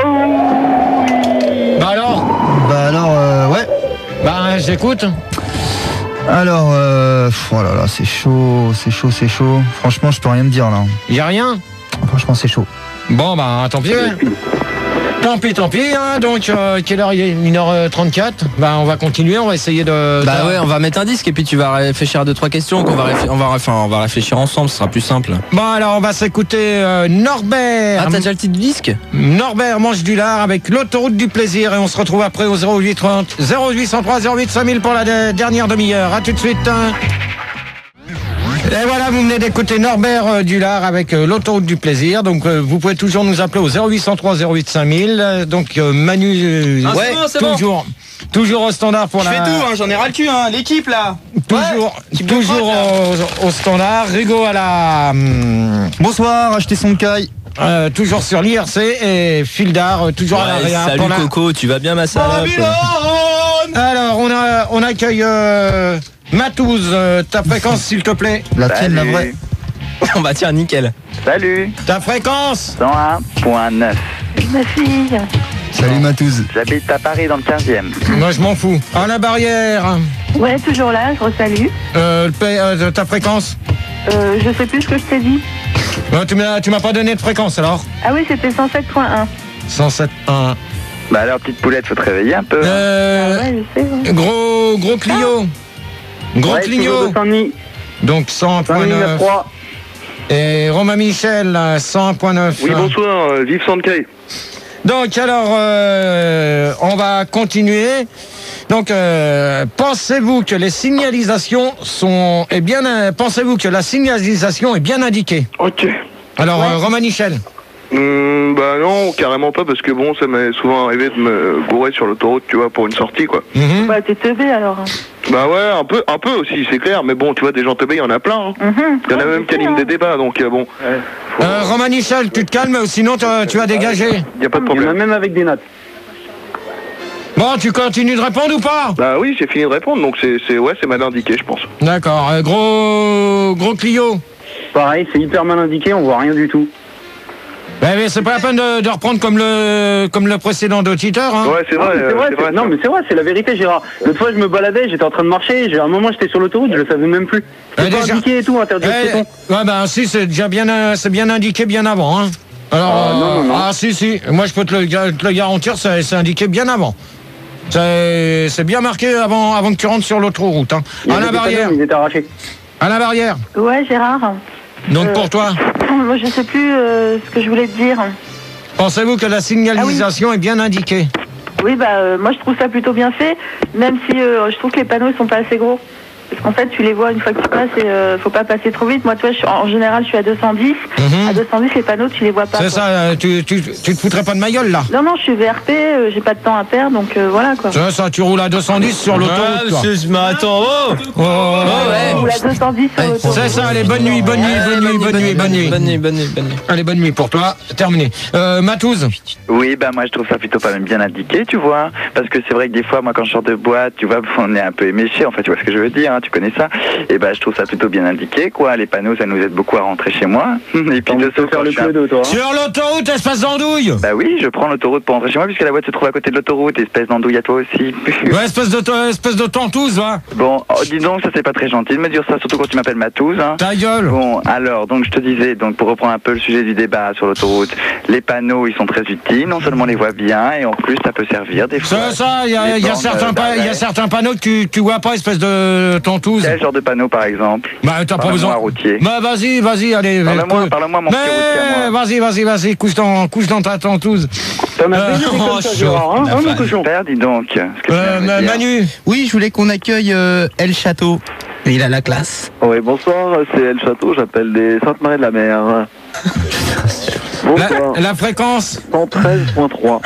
Bah alors, Bah alors, euh, ouais. bah j'écoute. Alors, euh, pff, oh là là, c'est chaud, c'est chaud, c'est chaud. Franchement, je peux rien te dire là. Y a rien. Franchement, c'est chaud. Bon, bah, tant pis. Tant pis, tant pis. Hein. Donc, euh, quelle heure il est une heure trente-quatre. Bah, on va continuer. On va essayer de. Bah ouais, on va mettre un disque et puis tu vas réfléchir à deux trois questions. Qu'on va, réfl... on va, enfin, on va réfléchir ensemble. Ce sera plus simple. Bon, alors, on va s'écouter euh, Norbert. Ah, t'as déjà le titre du disque? Norbert mange du lard avec l'autoroute du plaisir et on se retrouve après au zéro huit trente zéro huit cent trois zéro huit cinq mille pour la de- dernière demi-heure. À tout de suite. Hein. Et voilà, vous venez d'écouter Norbert euh, Dulard avec euh, l'autoroute du plaisir. Donc euh, vous pouvez toujours nous appeler au zéro huit cent trois zéro huit cinq mille. Euh, donc euh, Manu, euh, Ah, c'est bon, c'est bon. toujours, toujours au standard pour Je la. fais tout, hein, j'en ai ras le cul, hein. L'équipe là. Toujours, Ouais, toujours au, au standard. Rigaud à la. hum, Bonsoir, achetez son caille. euh, toujours sur l'I R C et Fildar euh, toujours à la Ouais, réa salut pour la- Coco, tu vas bien ma salope? Alors on a, on accueille euh, Matouze. Euh, ta fréquence s'il te plaît. La tienne, la vraie. On va tiens, nickel. Salut, Ta fréquence. cent un virgule neuf. Ma fille. Salut Matouze. J'habite à Paris dans le quinzième. Moi je m'en fous. À la barrière. Ouais, toujours là, je resalue. Euh, le pa- euh, ta fréquence. Euh, je sais plus ce que je t'ai dit. Ouais, tu m'as, tu m'as pas donné de fréquence alors. Ah oui, c'était cent sept point un. cent sept point un. Bah alors, petite poulette, faut te réveiller un peu. Euh, Ah ouais, je sais. ouais. gros, gros Clio. Gros Ouais, Clio. toujours deux cent dix. Donc cent point neuf. Et Romain Michel, cent point neuf. Oui, bonsoir, euh, vive Sankei. Donc alors, euh, on va continuer. Donc, euh, pensez-vous que les signalisations sont est bien, euh, pensez-vous que la signalisation est bien indiquée? Ok. Alors, euh, Romain Michel. Hum, bah non, carrément pas, parce que bon, ça m'est souvent arrivé de me gourer sur l'autoroute, tu vois, pour une sortie, quoi. Mhm. Bah, t'es teubé alors. Bah ouais, un peu, un peu aussi, c'est clair, mais bon, tu vois, des gens teubés, il y en a plein. Hein. Mhm. Il y en a Ouais, même je qui sais, animent hein. des débats, donc euh, bon. Euh, Romain Michel, tu te calmes, sinon t'as- tu vas dégager. Il y a pas de problème. même avec des notes. Bon, tu continues de répondre ou pas? Bah oui, j'ai fini de répondre, donc c'est, c'est ouais, c'est mal indiqué, je pense. D'accord. Euh, gros, gros Clio. Pareil, c'est hyper mal indiqué, on voit rien du tout. Ben, mais c'est pas la peine de, de reprendre comme le, comme le précédent auditeur. Hein. Ouais, c'est vrai, c'est euh, vrai, c'est c'est- vrai. non mais c'est vrai, c'est la vérité Gérard. L'autre fois je me baladais, j'étais en train de marcher, j'ai- à un moment j'étais sur l'autoroute, je le savais même plus. C'est Euh, pas déjà- indiqué et tout, interdit aux Eh, piétons. ouais, ben si, c'est déjà bien, euh, c'est bien indiqué bien avant. Hein. Alors, Ah, non, non, non. ah si, si. Moi, je peux te le, te le garantir, c'est, c'est indiqué bien avant. C'est, c'est bien marqué avant, avant que tu rentres sur l'autoroute. Hein. Il y À avait la des barrière. panneaux, ils étaient arrachés. À la barrière. Ouais, Gérard. Donc Euh, pour toi, Moi, je sais plus euh, ce que je voulais te dire. pensez-vous que la signalisation est bien indiquée? Oui, bah, euh, moi, je trouve ça plutôt bien fait, même si euh, je trouve que les panneaux, ils sont pas assez gros. Parce qu'en fait, tu les vois une fois que tu passes et euh, faut pas passer trop vite. Moi, tu vois, je suis- en général, je suis à deux cent dix. Mhm. À deux cent dix, les panneaux, tu les vois pas. C'est quoi. ça, euh, tu, tu, tu te foutrais pas de ma gueule là? Non, non, je suis V R P, euh, j'ai pas de temps à perdre, donc euh, voilà quoi. Ça, ça, tu roules à deux cent dix sur l'autoroute. Ah, toi. monsieur, mais attends, oh, Oh, oh, Je roule à deux cent dix sur l'autoroute. C'est ça, allez, bonne nuit, bonne nuit, bonne nuit, bonne nuit, bonne nuit. Bonne nuit, bonne nuit, bonne nuit. Allez, bonne nuit pour toi, terminé. Euh, Matouze. Oui, bah moi je trouve ça plutôt pas même bien indiqué, tu vois. Parce que c'est vrai que des fois, moi quand je sors de boîte, tu vois, on est un peu éméché, en fait, tu vois ce que je veux dire, hein, tu connais ça. Et bah je trouve ça plutôt bien indiqué, quoi. Les panneaux, ça nous aide beaucoup à rentrer chez moi. Et puis de faire le coup toi. Sur l'autoroute, espèce d'andouille. Bah oui, je prends l'autoroute pour rentrer chez moi puisque la boîte se trouve à côté de l'autoroute, espèce d'andouille à toi aussi. Ouais, espèce de, to- espèce de tantouze, va. Bon, oh, dis donc, ça c'est pas très gentil de me dire ça, surtout quand tu m'appelles Matouze. Hein. Ta gueule. Bon, alors, donc je te disais, donc pour reprendre un peu le sujet du débat sur l'autoroute, les panneaux ils sont très utiles, non seulement on les voit bien, et en plus ça peut servir des fois. C'est ça, il y a, les il y a bornes certains pa- il y a d'arrêt. certains panneaux que tu, tu vois pas, espèce de tantouze. Quel genre de panneau par exemple? Bah, t'as pas Parle-moi, besoin. routier. Bah, vas-y, vas-y, allez. Parle-moi, euh, parle-moi, mon petit routier à Mais, vas-y, vas-y, vas-y, couche dans, couche dans ta tantouze. T'en as Euh, baigné comme oh, ça, chaud. Gérard, hein, La hein, mon vanne. cochon. Père, dis donc. ce que tu Euh, viens de me dire. Manu. Oui, je voulais qu'on accueille euh, El Château. Il a la classe. Oui, bonsoir, c'est El Château, j'appelle des Sainte-Marie de la Mer. Bonsoir. La, la fréquence. cent treize virgule trois.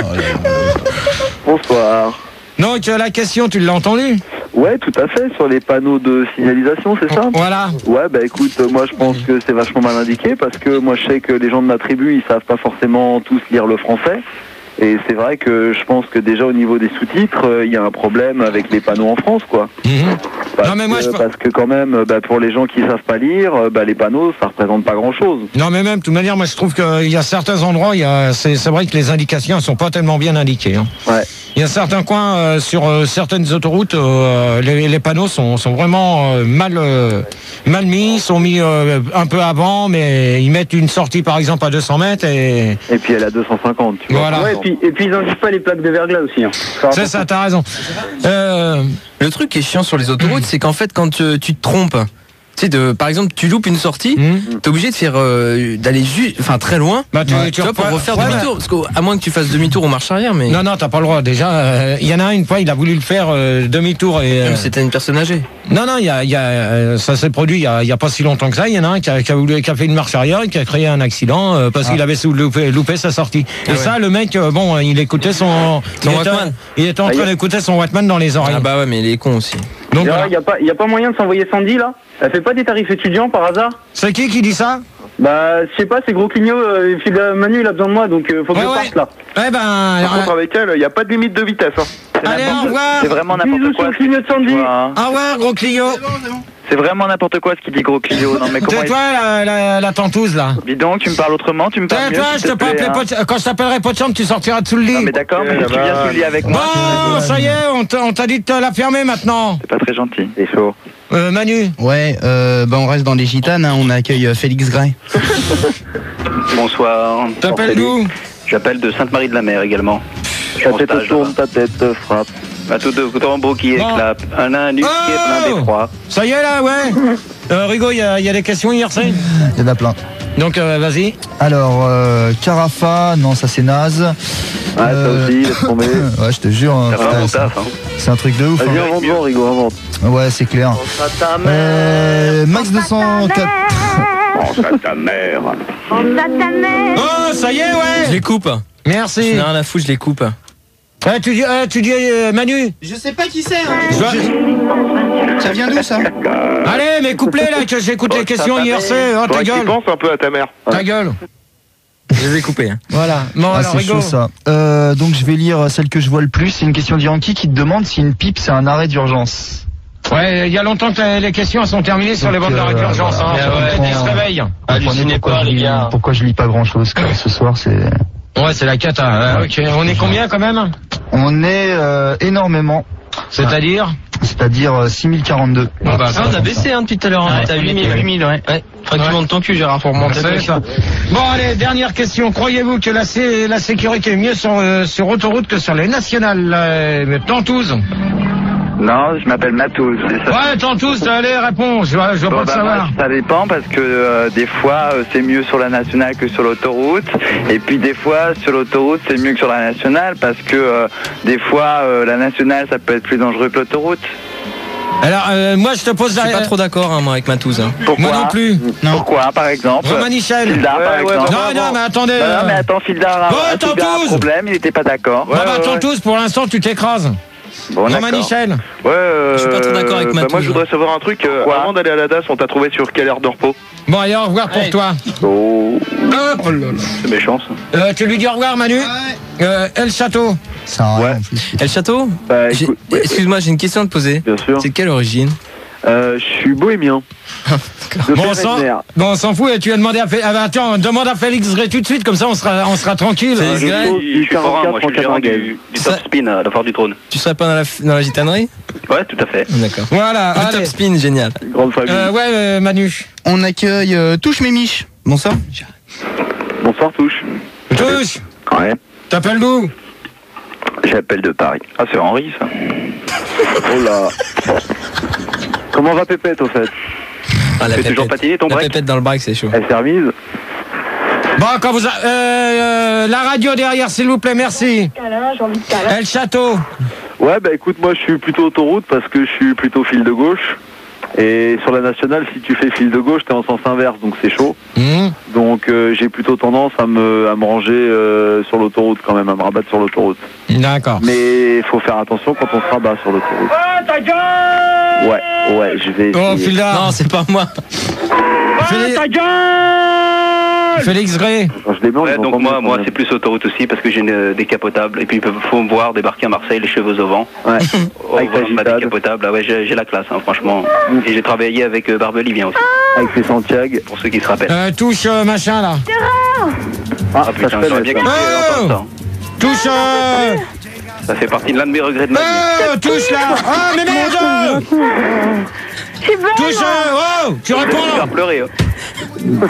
Bonsoir. Donc, euh, la question, tu l'as entendue? Ouais, tout à fait, sur les panneaux de signalisation, c'est ça? Voilà. Ouais, bah écoute, euh, moi je pense que c'est vachement mal indiqué parce que moi je sais que les gens de ma tribu, ils savent pas forcément tous lire le français. Et c'est vrai que je pense que déjà au niveau des sous-titres, il y a un problème avec les panneaux en France, quoi. Mmh. Parce, non, mais moi, que, je... parce que quand même, bah, pour les gens qui savent pas lire, bah, les panneaux, ça représente pas grand-chose. Non, mais même, de toute manière, moi je trouve qu'il y a certains endroits, il y a, c'est, c'est vrai que les indications ne sont pas tellement bien indiquées. Hein. Ouais. Il y a certains coins euh, sur euh, certaines autoroutes, euh, les, les panneaux sont, sont vraiment euh, mal, euh, mal mis, sont mis euh, un peu avant, mais ils mettent une sortie par exemple à deux cents mètres et... Et puis elle a deux cent cinquante. Tu voilà. vois, ouais, et, puis, et puis ils n'indiquent pas les plaques de verglas aussi. Hein. C'est ça, t'as raison. Euh... Le truc qui est chiant sur les autoroutes, c'est qu'en fait quand tu, tu te trompes, tu sais, de, par exemple, tu loupes une sortie, mmh. t'es obligé de faire, euh, d'aller juste, enfin très loin, bah, tu, ouais, tu vois, pour refaire ouais, demi-tour. Parce qu'à moins que tu fasses demi-tour ou marche arrière, mais. Non, non, t'as pas le droit. Déjà, il euh, y en a un, une fois, il a voulu le faire euh, demi-tour et. Euh... C'était une personne âgée. Non, non, il y a, y a, euh, ça s'est produit il y a, y a pas si longtemps que ça. Il y en a un qui a, qui a, voulu, qui a fait une marche arrière et qui a créé un accident euh, parce ah. qu'il avait loupé, loupé sa sortie. Ah, et ouais. ça, le mec, euh, bon, il écoutait son. Son il, Walkman. était, il était en train d'écouter son Walkman dans les oreilles. Ah bah ouais, mais il est con aussi. Donc, il n'y voilà. a, a pas moyen de s'envoyer Sandy là? Elle fait pas des tarifs étudiants par hasard? C'est qui qui dit ça? Bah, je sais pas, c'est Gros Clignot, euh, Manu il a besoin de moi donc euh, faut que ouais, je ouais. parte là. Ouais, ben. Par contre, avec elle, il n'y a pas de limite de vitesse. Hein. Allez, au revoir! C'est vraiment n'importe quoi. Clignot de Sandy! Au revoir, Gros Clignot! C'est vraiment n'importe quoi ce qu'il dit, Gros Clignot. Non, mais comment c'est toi la, la, la tantouse là. Dis donc, tu me parles autrement, tu me parles mieux. Toi, je te peux appeler hein. Quand je t'appellerai pot de chambre, tu sortiras de sous le lit. Non, mais d'accord, mais tu viens sous le lit avec moi. Bon, ça y est, on t'a, on t'a dit de te la fermer maintenant. C'est pas très gentil. C'est chaud. Euh, Manu. Ouais, euh, bah on reste dans les gitanes, hein, on accueille euh, Félix Gray. Bonsoir. T'appelles d'où? J'appelle de Sainte-Marie-de-la-Mer également. Ta tête tourne, ta tête te frappe. Bah, tout de tambour qui éclate, un anus qui est plein d'effroi. Ça y est là, ouais. euh, Rigo, il y, y a des questions hier, c'est? Il y en a plein. Donc euh, vas-y. Alors, euh, Carafa, non, ça c'est naze. Ah, euh... ça aussi, laisse tomber. Ouais, je te jure. Hein, c'est, c'est, taf, hein. c'est un truc de ouf. Vas-y, hein. invente, invente, Rigo, invente. Ouais, c'est clair. Euh, Max deux cent quatre. Pense à ta mère. Pense à ta mère. Oh, ça y est, ouais. Je les coupe. Merci. Je n'ai rien à foutre, je les coupe. Eh, tu dis, eh, tu dis euh, Manu. Je sais pas qui c'est. Hein. Je... Ça vient d'où ça? Allez, mais coupe-les là, que j'écoute les questions hier, c'est. Oh, ta gueule. Pense un peu à ta mère. Ta gueule. Je les ai coupés. Hein. Voilà. Bon, ah, alors, c'est Rigo. chaud ça. Euh, donc je vais lire celle que je vois le plus. C'est une question d'Yankee qui te demande si une pipe c'est un arrêt d'urgence. Ouais, il y a longtemps que les questions sont terminées sur donc, les bandes d'arrêt d'urgence. Hein. Ouais, ouais, ils se réveillent. Hallucinez pas, les gars. Pourquoi je lis pas grand chose ce soir, c'est. Ouais, c'est la cata. Ouais, ok. On est combien quand même? On est euh, énormément. C'est-à-dire? C'est-à-dire euh, six mille quarante-deux. Ah, bah, ça, on a baissé hein, depuis tout à l'heure. Hein. T'as huit mille, ouais. ouais. Faudrait que tu montes ton cul, Gérard, pour remonter. C'est ça. Bon, allez, dernière question. Croyez-vous que la, sé- la sécurité est mieux sur, euh, sur autoroute que sur les nationales? Euh, Tantouze? Non, je m'appelle Matouze. Ouais, Tantouze, allez, réponds. Je, je veux bon, pas bah, le savoir. Moi, ça dépend parce que euh, des fois, euh, c'est mieux sur la nationale que sur l'autoroute. Et puis des fois, sur l'autoroute, c'est mieux que sur la nationale parce que euh, des fois, euh, la nationale, ça peut être plus dangereux que l'autoroute. Alors, euh, moi, je te pose la... Je suis pas trop d'accord hein, moi, avec Matouze. Hein. Pourquoi? Moi non plus. Non. Pourquoi, par exemple? Romanichel. Fildar, ouais, par ouais, exemple. Non, non, mais attendez. Bah, non, mais attends, Fildar a, bon, a un problème, il n'était pas d'accord. Ouais, bah, ouais, Tantouze, ouais. Pour l'instant, tu t'écrases. Bon, Romanichel. Ouais, euh, je suis pas trop d'accord avec Matouze. Bah, moi, je voudrais savoir un truc. Euh, avant d'aller à la D A S, on t'a trouvé sur quelle aire de repos? Bon, allez, au revoir pour hey. toi. Oh. Hop, oh là là. C'est méchant, ça. Euh, tu lui dis au revoir, Manu. Ouais. Euh, El Château. Ça ouais. El Château bah, écoute, ouais. Excuse-moi, j'ai une question à te poser. Bien sûr. C'est de quelle origine? Euh, je suis bohémien. Bon, on s'en, bon, on s'en fout et tu as demandé à Félix. Ah bah, attends, demande à Félix Gray tout de suite, comme ça on sera, on sera tranquille. Félix Gray, je suis forain, moi je suis le gérant du, du Top Spin à la Foire du Trône. Tu serais pas dans la, dans la gitanerie? Ouais, tout à fait. D'accord. Voilà, le allez. Top Spin, génial. Grande famille. Euh, ouais, euh, Manu. On accueille euh, Touche Mémiche. Bonsoir. Bonsoir, Touche. Touche. Ouais. T'appelles d'où? J'appelle de Paris. Ah, c'est Henri, ça. Oh là. Comment va Pépette, au fait? Ah, la tu fais toujours patiner ton la break? Pépette dans le break, c'est chaud. Elle s'est remise. Bon, quand vous... A... Euh, euh, la radio derrière, s'il vous plaît, merci. El Château. Ouais, bah écoute, moi je suis plutôt autoroute parce que je suis plutôt fil de gauche. Et sur la nationale, si tu fais fil de gauche, t'es en sens inverse, donc c'est chaud. Mmh. Donc euh, j'ai plutôt tendance à me, à me ranger euh, sur l'autoroute quand même, à me rabattre sur l'autoroute. D'accord. Mais il faut faire attention quand on se rabat sur l'autoroute. Oh, ta gueule! Ouais, ouais, je vais essayer. Oh, Fildar. Non, c'est pas moi. Oh, ta gueule! Félix Gray. Quand je déménage, Ouais, ils donc vont moi, pas moi me- c'est plus autoroute aussi parce que j'ai une euh, décapotable et puis il faut me voir débarquer à Marseille les cheveux au vent. Ouais. Au Avec ta volant de ma gitane. décapotable, ah ouais, j'ai j'ai la classe, hein, franchement. Et j'ai travaillé avec euh, Barbelivien aussi. Avec ses Santiago. Pour ceux qui se rappellent. Euh, touche euh, machin là. Ah, Ah putain, ça se j'aurais fait, bien ça. kiffé Oh d'entendre Touche euh... ça. Ça fait partie de l'un de mes regrets de ma vie. Oh, touche là. Ah, mais merde. Touche euh... Oh, tu réponds Je vais là. faire pleurer. hein.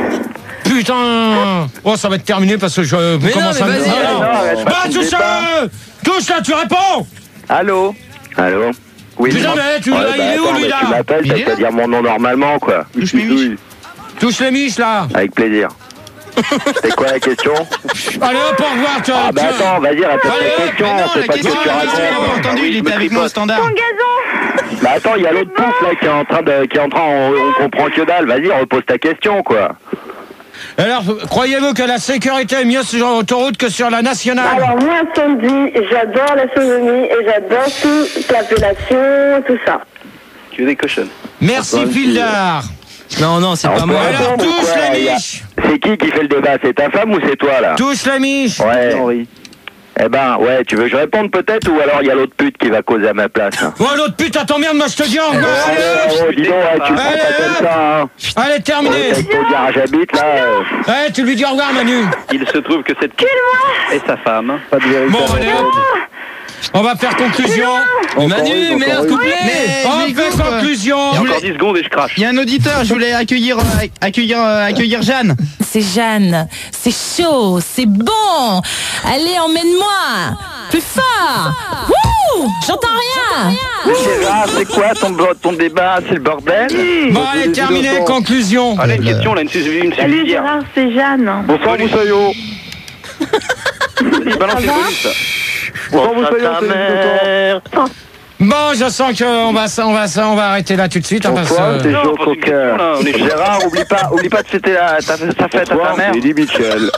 Putain. Oh, ça va être terminé parce que je Mais commence non, à mais me... vas-y, Ah, alors. non. arrête, Bah, pas de touche débat. euh... Touche là, tu réponds. Allô Allô Oui. Putain, mais tu Ouais, il bah, est où attends, lui mais là? tu m'appelles, Il est t'as qu'à là dire mon nom normalement, quoi. Touche mes miches. Touche les miches là. Avec plaisir. C'est quoi la question? Allez hop, au revoir. Tu Ah bah tu- attends, vas-y, répète Allez, ta hop, question, Mais non, c'est la pas ce que question, tu la question, il a racontes. pas entendu, il était avec nous au standard. Bah attends, il y a l'autre pouf là qui est en train de, qui est en train, on, on comprend que dalle. Vas-y, repose ta question, quoi. Alors, croyez-vous que la sécurité est mieux sur l'autoroute que sur la nationale? Alors moi, Sandy, j'adore la sonomie et j'adore toute l'appellation, tout ça. Tu es des cochonnes. Merci, Fildar. Non, non, c'est Alors, pas on peut moi. Alors, répondre ou touche quoi, les il y a- miches. C'est qui qui fait le débat? C'est ta femme ou c'est toi là? Touche les miches. Ouais. Henri. Eh ben, ouais, tu veux que je réponde peut-être ou alors il y a l'autre pute qui va causer à ma place? Hein. Oh, l'autre pute, attends, merde, moi je te dis au revoir. Oh, Allez, oh, dis donc, ouais, tu le prends Allez, pas comme ça, hein. allez, terminé. Ouais, avec ton garage habite là. euh, Allez, tu lui dis au revoir, Manu. Il se trouve que cette est sa femme. Pas de vérité. Bon, allez, hop. On va faire conclusion. Mais Encore Manu, une, merde, encore une. couplé. Mais On je fait m'écoute. conclusion. Il y a encore dix secondes et je crache. Il y a un auditeur, je voulais accueillir, euh, accueillir, euh, accueillir Jeanne. C'est Jeanne. C'est chaud. C'est bon. Allez, emmène-moi. Plus fort. Wouh. J'entends rien. Gérard, c'est quoi ton, ton débat? C'est le bordel? Bon, allez, terminé, conclusion. Allez, une question, là, une, sus- une Salut subsidiaire. Gérard, c'est Jeanne. Bonsoir, Moussaillot. Vas-y, balance les bonus, là. Bonsoir, Moussaillot, c'est les innocents. Bon, je sens qu'on va, on va, on va arrêter là tout de suite. hein, parce Bonsoir, que- c'est Non, Joe pose une question, là, Cocker. on est chaud. Gérard, oublie pas, oublie pas de fêter la, ta, ta fête à ta Bonsoir, mère. c'est Eddie Mitchell.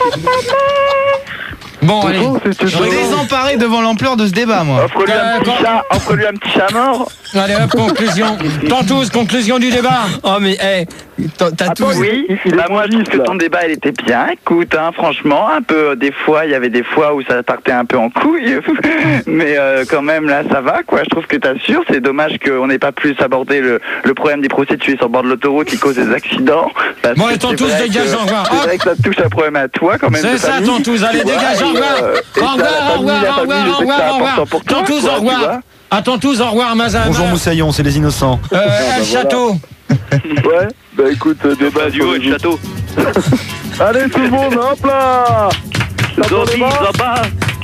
Bon, allez. Bonsoir, c'est Je suis désemparé devant l'ampleur de ce débat, moi. Offre-lui un Euh, petit quand- chat, offre-lui un petit chat mort. Allez, hop, conclusion. Tantous, conclusion du débat. Oh, mais, hey, t'as t'as tout. Attends, oui, il est bah moi je trouve évangéliste, que là. ton débat il était bien, écoute, hein, franchement, un peu, euh, des fois, il y avait des fois où ça partait un peu en couille, mais euh, quand même là ça va, quoi, je trouve que t'assures, c'est dommage qu'on n'ait pas plus abordé le, le problème des prostituées sur le bord de l'autoroute qui cause des accidents. parce Bon, que et tant c'est tous, vrai dégage, que- au revoir. C'est Hop. vrai que ça touche un problème à toi quand même. C'est de ça, famille, Tantous, allez, tu vois, dégage, au et, revoir. euh, et Au ça, revoir, la au famille, revoir, la au famille, revoir, je au sais que revoir, c'est au revoir. important pour toi, Tantous, quoi, au tu revoir. vois. À Tantous, au revoir, Mazin. Bonjour Moussaillon, c'est les innocents. Euh, El Château. Ouais, bah écoute, euh, débat Bah, du haut et le château. Allez tout le monde, hop là. Zombie, là-bas.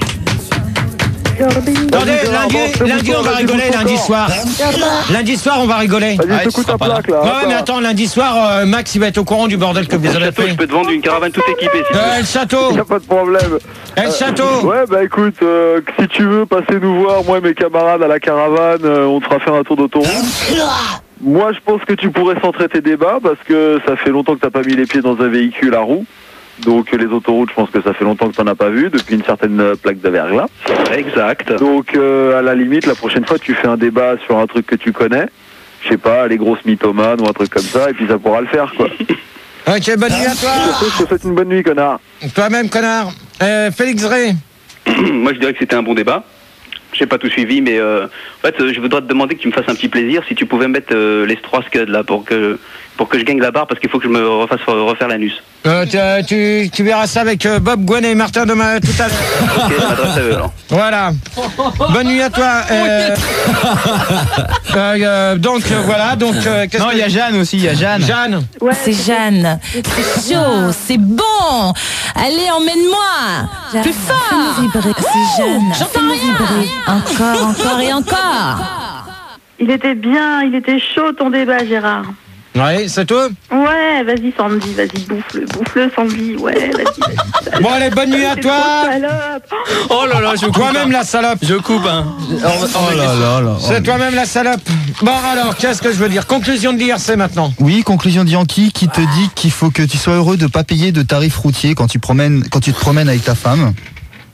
Attendez, lundi, lundi, on va rigoler, lundi soir. Lundi soir, on va rigoler. Vas-y, Ah, tu secoue seras ta pas là. plaque là. Ouais, hop mais là. attends, lundi soir, euh, Max, il va être au courant du bordel que vous avez Château, je fait. peux te vendre une caravane toute équipée. Si tu veux. Euh, El Château. Y a pas de problème. El Château. Ouais, bah écoute, euh, si tu veux passer nous voir, moi et mes camarades à la caravane, euh, on te fera faire un tour d'autoroute. Moi, je pense que tu pourrais centrer tes débats parce que ça fait longtemps que t'as pas mis les pieds dans un véhicule à roues. Donc les autoroutes, je pense que ça fait longtemps que t'en as pas vu depuis une certaine euh, plaque de verglas. Exact. Donc euh, à la limite, la prochaine fois, tu fais un débat sur un truc que tu connais. Je sais pas, les grosses mythomanes ou un truc comme ça, et puis ça pourra le faire, quoi. Ok, bonne nuit à toi. Surtout, je te souhaite une bonne nuit, connard. Toi-même, connard. Euh, Félix Ray. Moi, je dirais que c'était un bon débat. J'ai pas tout suivi, mais euh, en fait, euh, je voudrais te demander que tu me fasses un petit plaisir si tu pouvais mettre euh, les trois scuds là pour que pour que je gagne la barre parce qu'il faut que je me refasse refaire l'anus. Euh, tu, tu, tu verras ça avec euh, Bob, Gwen et Martin demain tout à l'heure. Ok, je m'adresse à eux alors. Voilà. Bonne nuit à toi. Euh, euh, euh, donc euh, voilà. Donc euh, qu'est-ce Non, que- il y a Jeanne aussi, il y a Jeanne. Jeanne. C'est Jeanne. C'est chaud. C'est bon. Allez, emmène-moi. Plus fort. C'est Jeanne. J'entends rien. Encore, encore et encore. Il était bien, il était chaud ton débat, Gérard. Oui, c'est tout. Ouais, vas-y Sandy, vas-y, bouffe-le, bouffe-le Sandy, ouais, vas-y. Bon allez, bonne nuit à C'est toi. trop salope. Oh là là, je coupe. Toi-même hein. la salope. Je coupe, hein. Oh là là là. C'est toi-même la salope. Bon alors, qu'est-ce que je veux dire? Conclusion de l'I R C maintenant. Oui, conclusion de Yankee qui te dit qu'il faut que tu sois heureux de pas payer de tarifs routiers quand tu promènes, quand tu te promènes avec ta femme.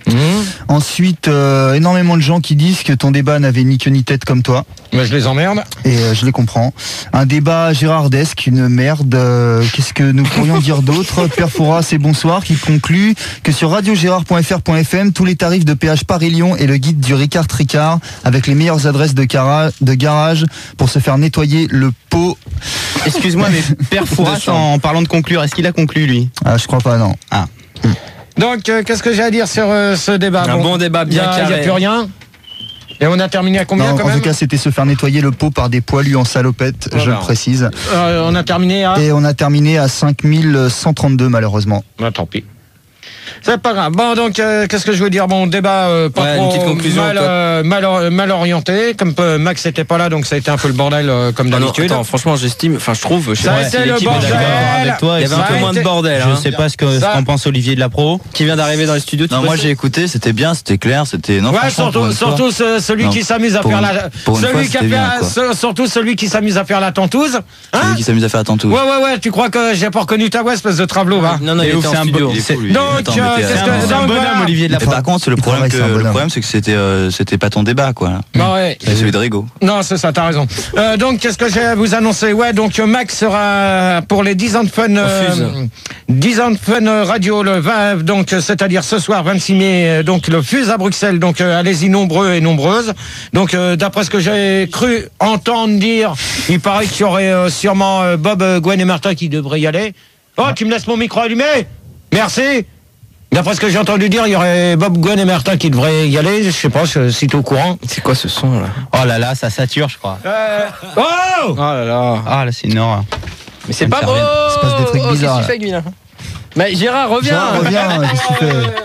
Mmh. Ensuite, euh, énormément de gens qui disent que ton débat n'avait ni queue ni tête comme toi. Mais je les emmerde. Et euh, je les comprends. Un débat gérardesque, une merde. Euh, Qu'est-ce que nous pourrions dire d'autre? Père Fouras, c'est bonsoir, qui conclut que sur radio gérard point f r point f m, tous les tarifs de péage Paris-Lyon et le guide du Ricard Tricard avec les meilleures adresses de, cara de garage pour se faire nettoyer le pot. Excuse-moi, mais Père Fouras, en parlant de conclure, est-ce qu'il a conclu, lui? Ah, je crois pas, non. Ah. Donc, euh, qu'est-ce que j'ai à dire sur euh, ce débat? Un bon, bon débat bien carré. Il n'y a plus rien. Et on a terminé à combien non, quand en même? tout cas, c'était se faire nettoyer le pot par des poilus en salopette, voilà. Je le précise. Euh, on a terminé à... Et on a terminé à cinq mille cent trente-deux, malheureusement. Bah, tant pis. C'est pas grave. Bon, donc, euh, qu'est-ce que je veux dire? Bon, débat euh, pas ouais, trop une petite conclusion, mal, euh, mal, or- mal orienté. Comme euh, Max n'était pas là, donc ça a été un peu le bordel euh, comme Ah non, d'habitude. attends, franchement, j'estime, enfin, je trouve, je sais Ça a pas été si le l'équipe est bordel. d'accord avec toi. Il y avait un peu moins de bordel. Je hein. sais pas ce que- ce qu'en pense Olivier de la Pro, qui vient d'arriver dans les studios. Non, moi j'ai écouté, c'était bien, c'était clair, c'était. Non, ouais, franchement, pour surtout, une fois- surtout ce- celui Non, qui s'amuse à pour faire une- la, pour une celui fois, qui a c'était fait, bien, quoi. ce- surtout celui qui s'amuse à faire la tentouse. Hein? Celui qui s'amuse à faire la tentouse. Ouais, ouais, ouais. Tu crois que j'ai pas reconnu ta voix, espèce de travelo, va? Non, non, il était en studio. Il est fou, lui. Donc, Attends, euh, mais t'es qu'est-ce un- que- c'est donc, un bonhomme, voilà. Olivier de la Pro. Par contre, le problème, que, le problème, c'est que c'était, euh, c'était pas ton débat, quoi. Bah ouais. C'est celui de Rigaud. Non, c'est ça, t'as raison. Euh, donc, qu'est-ce que j'ai à vous annoncer? Ouais, donc euh, Max sera pour les dix ans de fun, euh, dix ans de fun euh, radio le vingt, donc euh, c'est-à-dire ce soir vingt-six mai, euh, donc le Fuse à Bruxelles. Donc euh, allez-y nombreux et nombreuses. Donc euh, d'après ce que j'ai cru entendre dire, il paraît qu'il y aurait euh, sûrement euh, Bob, euh, Gwen et Martin qui devraient y aller. Oh, tu me laisses mon micro allumé? Merci. D'après ce que j'ai entendu dire, il y aurait Bob, Gwen et Martin qui devraient y aller. Je sais pas si t'es au courant. C'est quoi ce son là? Oh là là, ça sature, je crois. Euh... Oh, oh là là. Ah là, c'est une horreur. Mais c'est pas beau. Il se passe des trucs Oh, bizarres. qu'est-ce que tu fais, Guy, là? Mais Gérard, reviens. Gérard, reviens, qu'est-ce que tu fais?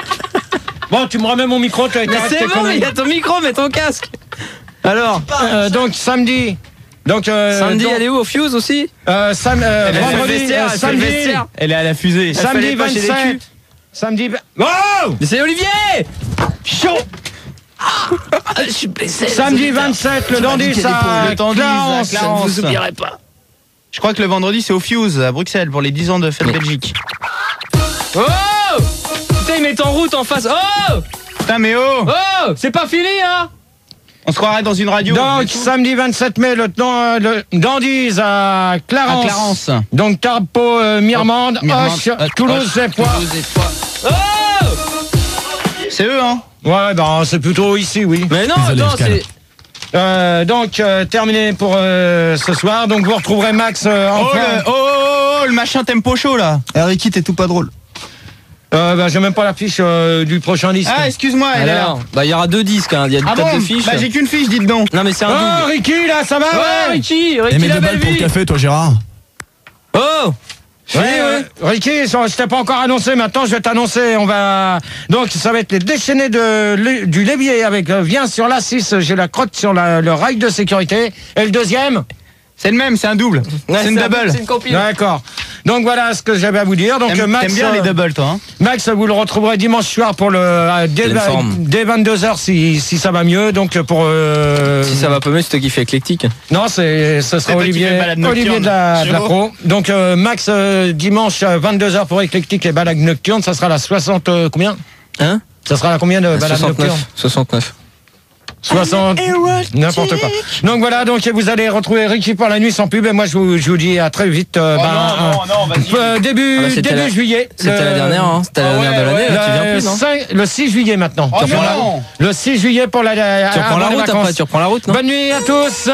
Bon, tu me remets mon micro, tu as été Mais c'est bon, il y a ton micro, mets ton casque. Alors, euh, donc samedi. Donc euh, samedi, donc, elle est où, au Fuse aussi? euh, sam, euh, Elle a fait le vendredi, vestiaire, euh, elle fait le samedi, vestiaire. Elle est à la fusée. samedi fallait pas chez les vingt-sept. culs. Samedi. Oh, Mais c'est Olivier. chaud. Ah, je suis blessé. Samedi vingt-sept, le dandy, ça. Le Dandy, Clarence. ça, Clarence. Vous oublierez pas. Je crois que le vendredi, c'est au Fuse, à Bruxelles, pour les dix ans de Fête Belgique. Oh putain, il met en route en face. Oh Putain, mais oh Oh c'est pas fini, hein? On se croirait dans une radio. Donc samedi vingt-sept mai, le, dan- le Dandies à Clarence. À Clarence. Donc Carpo, euh, Mirmande, Mirmande, Hoche, Hoche, Toulouse Hoche, et Poix. Toulouse et Poix. Oh C'est eux, hein? Ouais, ben c'est plutôt ici, oui. Mais non, Désolé, non, je calme. c'est... Euh, donc euh, terminé pour euh, ce soir. Donc vous retrouverez Max euh, en Oh, plein. le, oh, oh, oh, le machin tempo chaud, là. Eh, Ricky, t'es tout pas drôle. Euh, bah, j'ai même pas la fiche euh, du prochain disque. Ah, excuse-moi, elle est là. Alors, bah il y aura deux disques, hein. Il y a Ah peut-être bon? deux fiches. Bah j'ai qu'une fiche, dites donc. Non mais c'est un Oh double. Ricky là, ça va? Ouais, Ouais, Ricky, Ricky Et mets la deux belle balles pour le vie. café, toi, Gérard. Oh Ouais, ouais. Ricky, ça, je t'ai pas encore annoncé, maintenant je vais t'annoncer. On va. Donc ça va être les déchaînés de, lé- du Lévier avec euh, viens sur la six, j'ai la crotte sur la- le rail de sécurité. Et le deuxième? C'est le même, c'est un double. Ouais, c'est une un- double. C'est une compil. D'accord. Donc voilà ce que j'avais à vous dire. Donc T'aimes Max, t'aimes bien les euh, doubles, toi, hein? Max, vous le retrouverez dimanche soir pour le euh, dès, Pleine forme. dès vingt-deux heures si, si ça va mieux. Donc pour euh, Si ça va pas mieux, c'est toi qui fais éclectique. non, c'est ce sera toi qui Olivier, fais balade nocturne. Olivier de la, de la Chaud. Pro. Donc euh, Max euh, dimanche à vingt-deux heures pour éclectique et balade nocturne, ça sera la soixante euh, combien? Hein? Ça sera la combien de balade nocturne? soixante-neuf. soixante-neuf. soixante, n'importe quoi. Donc voilà, donc vous allez retrouver Ricky pour la nuit sans pub et moi je vous, je vous dis à très vite. Euh, Oh ben, non, non, non, vas-y. euh, début Ah bah, c'était début la- juillet. C'était Le- la dernière, hein. C'était la Ah dernière ouais, de l'année, ouais. là, tu viens Le, plus, non? cinq le six juillet maintenant. Oh Tu reprends non. la- Le six juillet pour la, Tu reprends avant la les route vacances. après, tu reprends la route, non? Bonne nuit à tous.